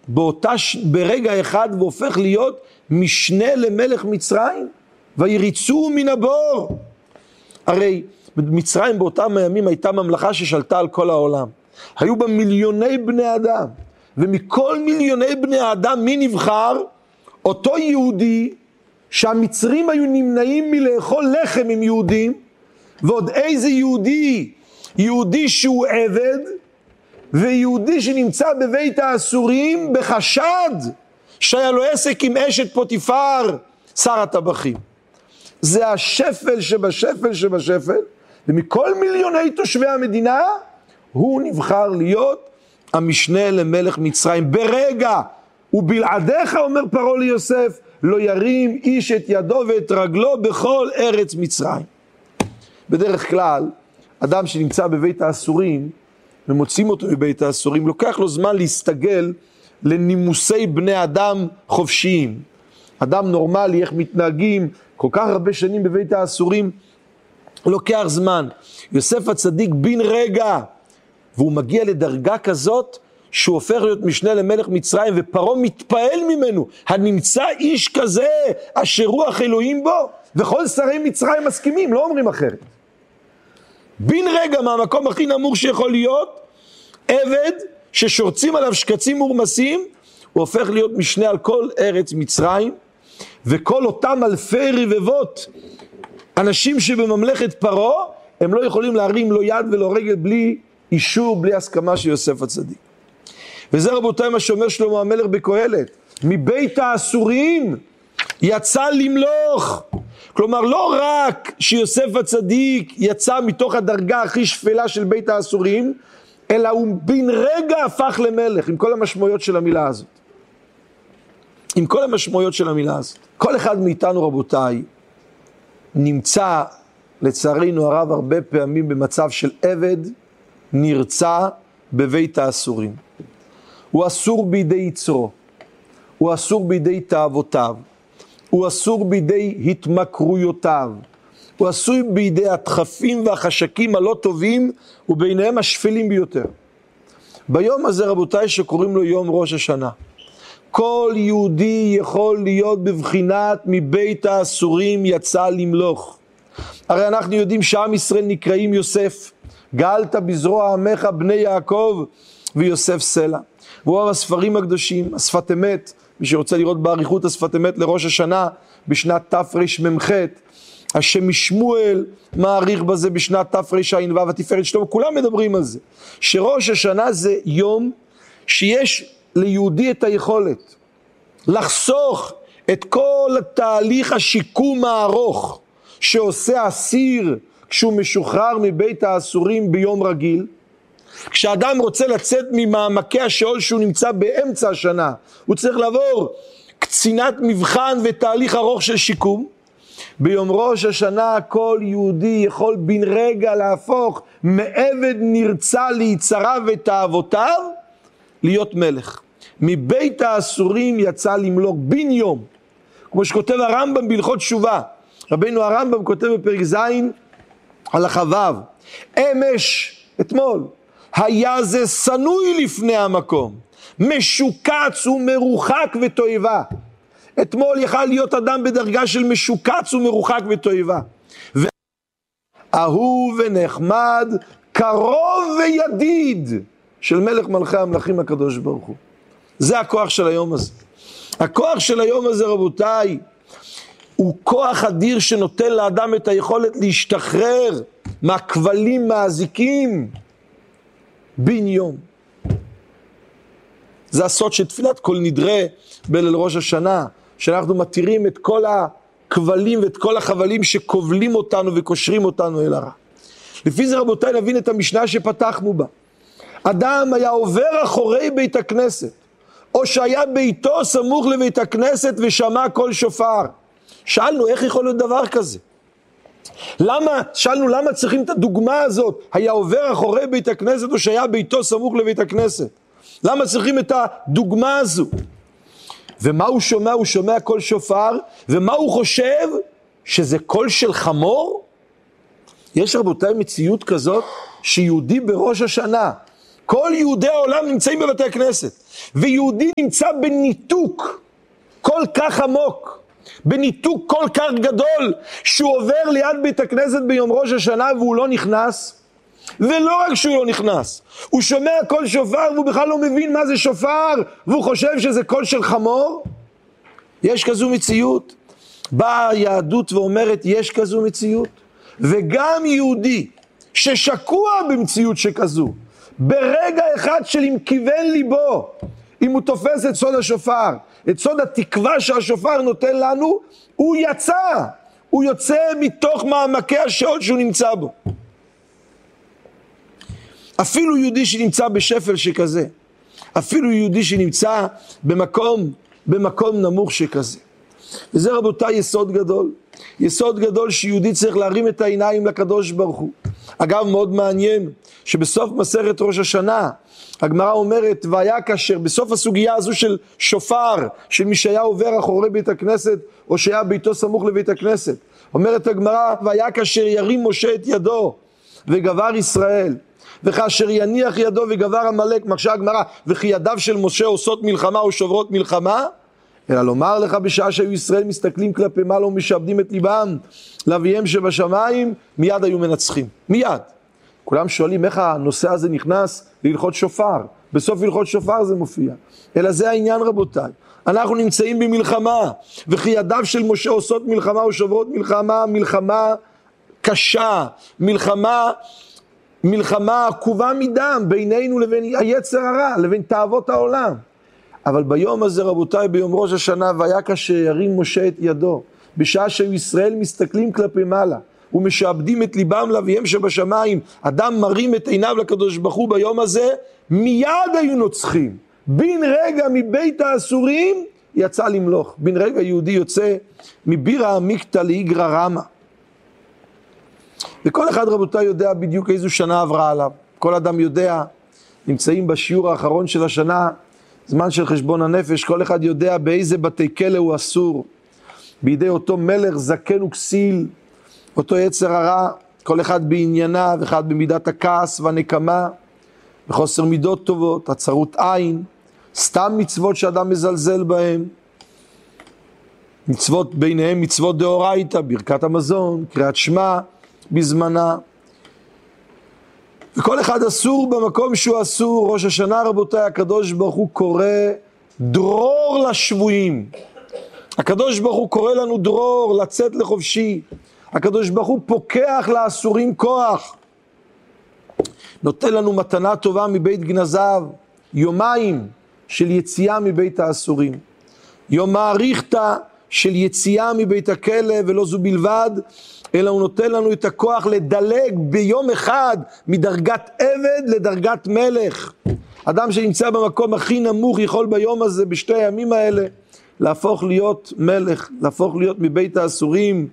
B: ברגע אחד והופך להיות משנה למלך מצרים, ויריצו מן הבור. הרי מצרים באותם הימים הייתה ממלכה ששלטה על כל העולם. היו בה מיליוני בני אדם, ומכל מיליוני בני האדם מי נבחר? אותו יהודי שהמצרים היו נמנעים מלאכול לחם עם יהודים, ועוד איזה יהודי? יהודי שהוא עבד, ויהודי שנמצא בבית האסורים בחשד, שהיה לו עסק עם אשת פוטיפר, שר הטבחים. זה השפל שבשפל שבשפל, ומכל מיליוני תושבי המדינה, הוא נבחר להיות המשנה למלך מצרים. ברגע ובלעדיך, אומר פרעה ליוסף, לא ירים איש את ידו ואת רגלו בכל ארץ מצרים. בדרך כלל, אדם שנמצא בבית האסורים, ומוצאים אותו בבית האסורים, לוקח לו זמן להסתגל לנימוסי בני אדם חופשיים. אדם נורמלי, איך מתנהגים כל כך הרבה שנים בבית האסורים, לוקח זמן. יוסף הצדיק בן רגע, והוא מגיע לדרגה כזאת, שהוא הופך להיות משנה למלך מצרים, ופרעה מתפעל ממנו. הנמצא איש כזה, אשר רוח אלוהים בו, וכל שרי מצרים מסכימים, לא אומרים אחרת. בן רגע מהמקום הכי נמוך שיכול להיות, עבד ששורצים עליו שקצים מורמסים, הוא הופך להיות משנה על כל ארץ מצרים, וכל אותם אלפי רבבות, אנשים שבממלכת פרעה, הם לא יכולים להרים לו יד ולא רגל בלי אישור, בלי הסכמה של יוסף הצדיק. וזה רבותיי מה שאומר שלמה המלך בקהלת, מבית האסורים יצא למלוך. כלומר לא רק שיוסף הצדיק יצא מתוך הדרגה הכי שפלה של בית האסורים, אלא הוא בן רגע הפך למלך, עם כל המשמעויות של המילה הזאת. עם כל המשמעויות של המילה הזאת. כל אחד מאיתנו רבותיי נמצא לצערנו הרב הרבה פעמים במצב של עבד נרצע בבית האסורים. הוא אסור בידי יצרו, הוא אסור בידי תאוותיו, הוא אסור בידי התמכרויותיו, הוא אסור בידי הדחפים והחשקים הלא טובים וביניהם השפלים ביותר. ביום הזה רבותיי שקוראים לו יום ראש השנה, כל יהודי יכול להיות בבחינת מבית האסורים יצא למלוך. הרי אנחנו יודעים שעם ישראל נקראים יוסף, גאלת בזרוע עמך בני יעקב ויוסף סלע. והוא הספרים הקדושים, השפת אמת, מי שרוצה לראות בעריכות השפת אמת לראש השנה בשנת תרמ"ח, השם משמואל מעריך בזה בשנת תרע"ו, התפארת שלמה, כולם מדברים על זה, שראש השנה זה יום שיש ליהודי את היכולת לחסוך את כל תהליך השיקום הארוך שעושה אסיר כשהוא משוחרר מבית האסורים ביום רגיל. כשאדם רוצה לצאת ממעמקי השאול שהוא נמצא באמצע השנה, הוא צריך לעבור קצינת מבחן ותהליך ארוך של שיקום. ביום ראש השנה כל יהודי יכול בן רגע להפוך מעבד נרצע ליצריו ותאוותיו להיות מלך. מבית האסורים יצא למלוך בן יום. כמו שכותב הרמב"ם בהלכות תשובה, רבינו הרמב"ם כותב בפרק ז' הלכה ו', אמש, אתמול, היה זה סנוי לפני המקום, משוקץ ומרוחק ותועבה. אתמול יכל להיות אדם בדרגה של משוקץ ומרוחק ותועבה. אהוב ונחמד, קרוב וידיד של מלך מלכי המלכים הקדוש ברוך הוא. זה הכוח של היום הזה. הכוח של היום הזה רבותיי, הוא כוח אדיר שנותן לאדם את היכולת להשתחרר מהכבלים מהזיקים בן יום. זה הסוד של תפילת כל נדרה בליל ראש השנה, שאנחנו מתירים את כל הכבלים ואת כל החבלים שכובלים אותנו וקושרים אותנו אל הרע. לפי זה רבותיי נבין את המשנה שפתחנו בה. אדם היה עובר אחורי בית הכנסת, או שהיה ביתו סמוך לבית הכנסת ושמע קול שופר. שאלנו איך יכול להיות דבר כזה? שאלנו למה צריכים את הדוגמה הזאת? היה עובר אחורי בית הכנסת או שהיה ביתו סמוך לבית הכנסת? למה צריכים את הדוגמה הזו? ומה הוא שומע? הוא שומע קול שופר, ומה הוא חושב? שזה קול של חמור? יש רבותיי מציאות כזאת שיהודי בראש השנה, כל יהודי העולם נמצאים בבתי הכנסת, ויהודי נמצא בניתוק כל כך עמוק, בניתוק כל כך גדול, שהוא עובר ליד בית הכנסת ביום ראש השנה והוא לא נכנס, ולא רק שהוא לא נכנס, הוא שומע קול שופר והוא בכלל לא מבין מה זה שופר, והוא חושב שזה קול של חמור. יש כזו מציאות. באה היהדות ואומרת יש כזו מציאות, וגם יהודי ששקוע במציאות שכזו, ברגע אחד של אם כיוון ליבו, אם הוא תופס את סוד השופר, את סוד התקווה שהשופר נותן לנו, הוא יוצא מתוך מעמקי השאול שהוא נמצא בו. אפילו יהודי שנמצא בשפל שכזה, אפילו יהודי שנמצא במקום נמוך שכזה. וזה רבותיי יסוד גדול שיהודי צריך להרים את העיניים לקדוש ברוך הוא. אגב, מאוד מעניין שבסוף מסכת ראש השנה הגמרא אומרת, והיה כאשר בסוף הסוגיה הזו של שופר, של מי שהיה עובר אחורי בית הכנסת או שהיה ביתו סמוך לבית הכנסת, אומרת הגמרא, והיה כאשר ירים משה את ידו וגבר ישראל, וכאשר יניח ידו וגבר עמלק, מקשה הגמרא, וכי ידיו של משה עושות מלחמה או שוברות מלחמה, אלא לומר לך בשעה שהיו ישראל מסתכלים כלפי מעלה ומשעבדים את ליבם לאביהם שבשמיים, מיד היו מנצחים. מיד. כולם שואלים איך הנושא הזה נכנס להלכות שופר. בסוף הלכות שופר זה מופיע. אלא זה העניין רבותיי. אנחנו נמצאים במלחמה, וכי ידיו של משה עושות מלחמה או שוברות מלחמה, מלחמה קשה, מלחמה עקובה מדם בינינו לבין היצר הרע, לבין תאוות העולם. אבל ביום הזה רבותיי, ביום ראש השנה, והיה כאשר ירים משה את ידו, בשעה שהיו ישראל מסתכלים כלפי מעלה, ומשעבדים את ליבם לאביהם שבשמיים, אדם מרים את עיניו לקדוש ברוך הוא ביום הזה, מיד היו נוצחים. בן רגע מבית האסורים יצא למלוך. בן רגע יהודי יוצא מבירא עמיקתא לאיגרא רמא. וכל אחד רבותיי יודע בדיוק איזו שנה עברה עליו. כל אדם יודע, נמצאים בשיעור האחרון של השנה, זמן של חשבון הנפש, כל אחד יודע באיזה בתי כלא הוא אסור. בידי אותו מלך זקן וכסיל, אותו יצר הרע, כל אחד בענייניו, אחד במידת הכעס והנקמה, בחוסר מידות טובות, הצרות עין, סתם מצוות שאדם מזלזל בהם, מצוות ביניהם מצוות דאורייתא, ברכת המזון, קריאת שמע בזמנה, וכל אחד אסור במקום שהוא אסור. ראש השנה רבותיי, הקדוש ברוך הוא קורא דרור לשבויים. הקדוש ברוך הוא קורא לנו דרור, לצאת לחופשי. הקדוש ברוך הוא פוקח לאסורים כוח. נותן לנו מתנה טובה מבית גנזיו, יומיים של יציאה מבית האסורים. יום מעריכתא של יציאה מבית הכלא, ולא זו בלבד, אלא הוא נותן לנו את הכוח לדלג ביום אחד מדרגת עבד לדרגת מלך. אדם שנמצא במקום הכי נמוך יכול ביום הזה, בשתי הימים האלה, להפוך להיות מלך, להפוך להיות מבית האסורים,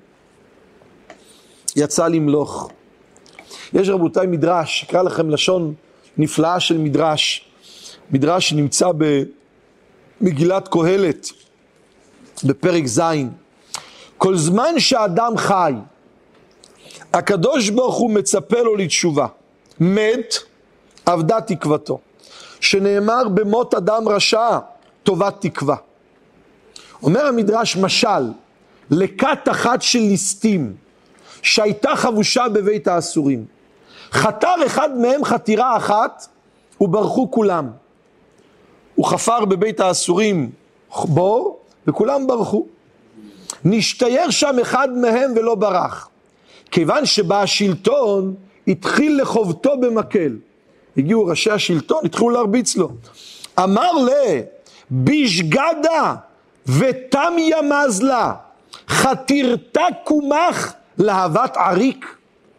B: יצא למלוך. יש רבותיי מדרש, אקרא לכם לשון נפלאה של מדרש שנמצא במגילת קהלת, בפרק ז'. כל זמן שאדם חי, הקדוש ברוך הוא מצפה לו לתשובה. מת, אבדה תקוותו. שנאמר במות אדם רשע, טובת תקווה. אומר המדרש משל, לכת אחת של ליסטים, שהייתה חבושה בבית האסורים. חתר אחד מהם חתירה אחת, וברחו כולם. הוא חפר בבית האסורים בור, וכולם ברחו. נשתייר שם אחד מהם ולא ברח. כיוון שבא השלטון, התחיל לחובטו במקל. הגיעו ראשי השלטון, התחילו להרביץ לו. אמר בישגדה ותם ימז לה, חתירתה קומך להבת עריק.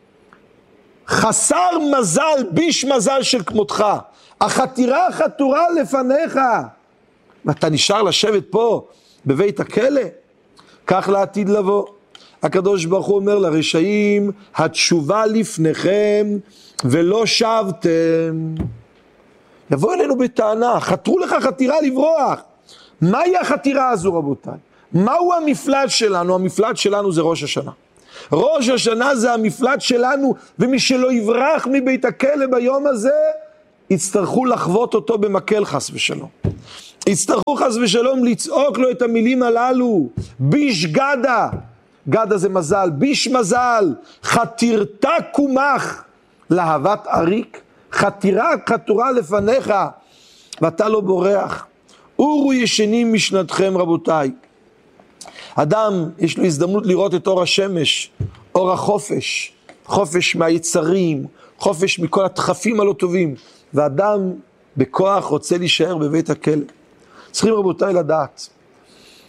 B: חסר מזל, ביש מזל של כמותך. החתירה חתורה לפניך. ואתה נשאר לשבת פה בבית הכלא? כך לעתיד לבוא. הקדוש ברוך הוא אומר לרשעים, התשובה לפניכם ולא שבתם. יבוא אלינו בטענה, חתרו לך חתירה לברוח. מהי החתירה הזו רבותיי? מהו המפלט שלנו? המפלט שלנו זה ראש השנה. ראש השנה זה המפלט שלנו, ומי שלא יברח מבית הכלא ביום הזה, יצטרכו לחוות אותו במקל חס ושלום. יצטרכו חס ושלום לצעוק לו את המילים הללו, ביש גדה, גדה זה מזל, ביש מזל, חתירתה קומך להבת עריק, חתירה חתורה לפניך, ואתה לא בורח. אורו ישנים משנתכם רבותיי. אדם יש לו הזדמנות לראות את אור השמש, אור החופש, חופש מהיצרים, חופש מכל הדחפים הלא טובים, ואדם בכוח רוצה להישאר בבית הכלא. צריכים רבותיי לדעת,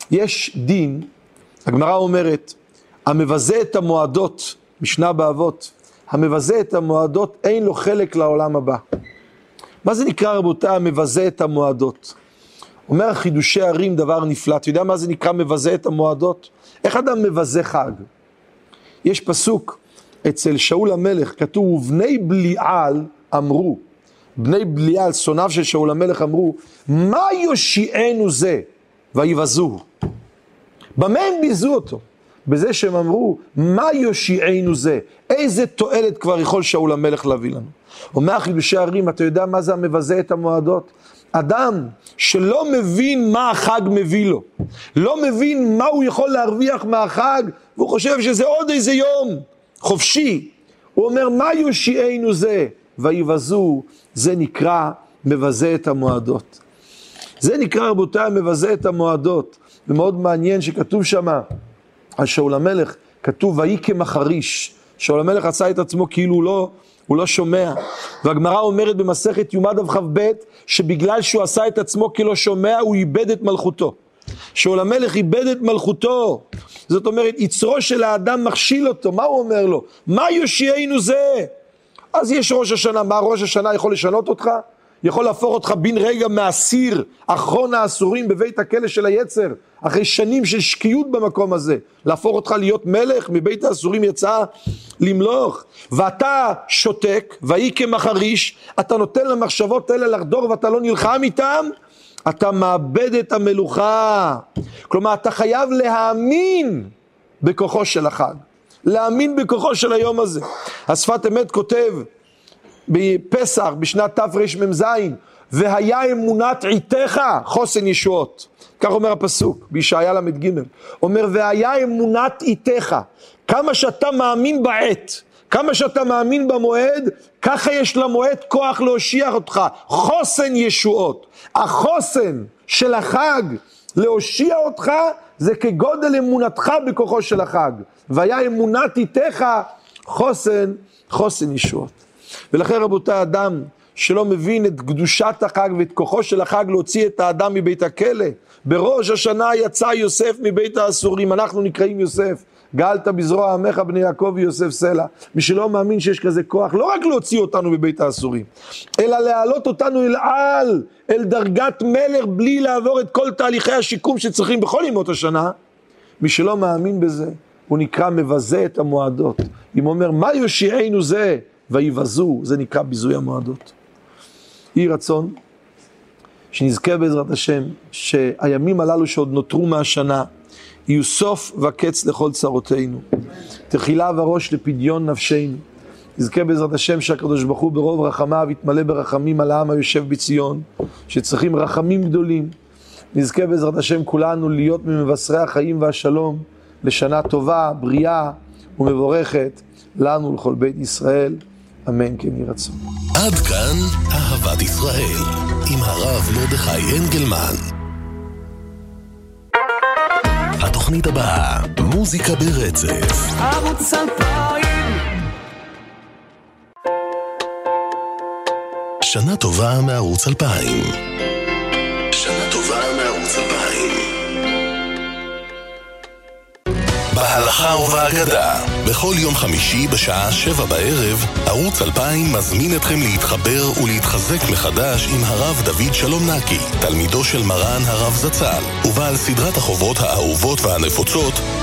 B: יש דין, הגמרא אומרת, המבזה את המועדות, משנה באבות, המבזה את המועדות אין לו חלק לעולם הבא. מה זה נקרא רבותיי המבזה את המועדות? אומר חידושי ערים דבר נפלא, אתה יודע מה זה נקרא מבזה את המועדות? איך אדם מבזה חג? יש פסוק אצל שאול המלך, כתוב, ובני בליעל אמרו, בני בליעל, שונאיו של שאול המלך אמרו, מה יושיענו זה? ויבזוהו. במה הם ביזו אותו? בזה שהם אמרו, מה יושיענו זה? איזה תועלת כבר יכול שאול המלך להביא לנו? אומר חידושי ערים, אתה יודע מה זה המבזה את המועדות? אדם שלא מבין מה החג מביא לו, לא מבין מה הוא יכול להרוויח מהחג, והוא חושב שזה עוד איזה יום חופשי. הוא אומר, מה יושיענו זה? ויבזו, זה נקרא מבזה את המועדות. זה נקרא רבותיי מבזה את המועדות. ומאוד מעניין שכתוב שמה, על שאול המלך, כתוב ויהי כמחריש. שאול המלך עשה את עצמו כאילו הוא לא שומע. והגמרא אומרת במסכת יומא דף כ"ב, שבגלל שהוא עשה את עצמו כלא שומע, הוא איבד את מלכותו. שאול המלך איבד את מלכותו. זאת אומרת, יצרו של האדם מכשיל אותו. מה הוא אומר לו? מה יושיענו זה? אז יש ראש השנה. מה ראש השנה יכול לשנות אותך? יכול להפוך אותך בן רגע מאסיר, אחרון האסורים בבית הכלא של היצר, אחרי שנים של שקיות במקום הזה, להפוך אותך להיות מלך, מבית האסורים יצא למלוך, ואתה שותק, ויהי כמחריש, אתה נותן למחשבות האלה לחדור ואתה לא נלחם איתם, אתה מאבד את המלוכה. כלומר, אתה חייב להאמין בכוחו של החג, להאמין בכוחו של היום הזה. השפת אמת כותב, בפסח, בשנת תרמ"ז, והיה אמונת עיתך חוסן ישועות. כך אומר הפסוק, בישעיה ל"ג. אומר, והיה אמונת עיתך. כמה שאתה מאמין בעת, כמה שאתה מאמין במועד, ככה יש למועד כוח להושיע אותך. חוסן ישועות. החוסן של החג להושיע אותך, זה כגודל אמונתך בכוחו של החג. והיה אמונת עיתך חוסן ישועות. ולכן רבותיי, אדם שלא מבין את קדושת החג ואת כוחו של החג להוציא את האדם מבית הכלא, בראש השנה יצא יוסף מבית האסורים, אנחנו נקראים יוסף, גאלת בזרוע עמך בני יעקב יוסף סלע. מי שלא מאמין שיש כזה כוח, לא רק להוציא אותנו מבית האסורים, אלא להעלות אותנו אל דרגת מלך, בלי לעבור את כל תהליכי השיקום שצריכים בכל ימות השנה, מי שלא מאמין בזה, הוא נקרא מבזה את המועדות. אם אומר, מה יושיענו זה? ויבזו, זה נקרא ביזוי המועדות. יהי רצון שנזכה בעזרת השם שהימים הללו שעוד נותרו מהשנה יהיו סוף וקץ לכל צרותינו, תחילה וראש לפדיון נפשנו. נזכה בעזרת השם שהקדוש ברוך הוא ברוב רחמיו יתמלא ברחמים על העם היושב בציון, שצריכים רחמים גדולים. נזכה בעזרת השם כולנו להיות ממבשרי החיים והשלום לשנה טובה, בריאה ומבורכת לנו ולכל בית ישראל. אמן כן יהי רצון.
A: עד כאן אהבת ישראל עם הרב מרדכי אנגלמן. התוכנית הבאה, מוזיקה ברצף.
C: ערוץ 2000.
A: שנה טובה מערוץ 2000. שנה טובה מערוץ 2000. בהלכה ובהגדה, בכל יום חמישי בשעה 7 בערב, ערוץ 2000 מזמין אתכם להתחבר ולהתחזק מחדש עם הרב דוד שלום נקי, תלמידו של מרן הרב זצ"ל, ובעל סדרת החובות האהובות והנפוצות,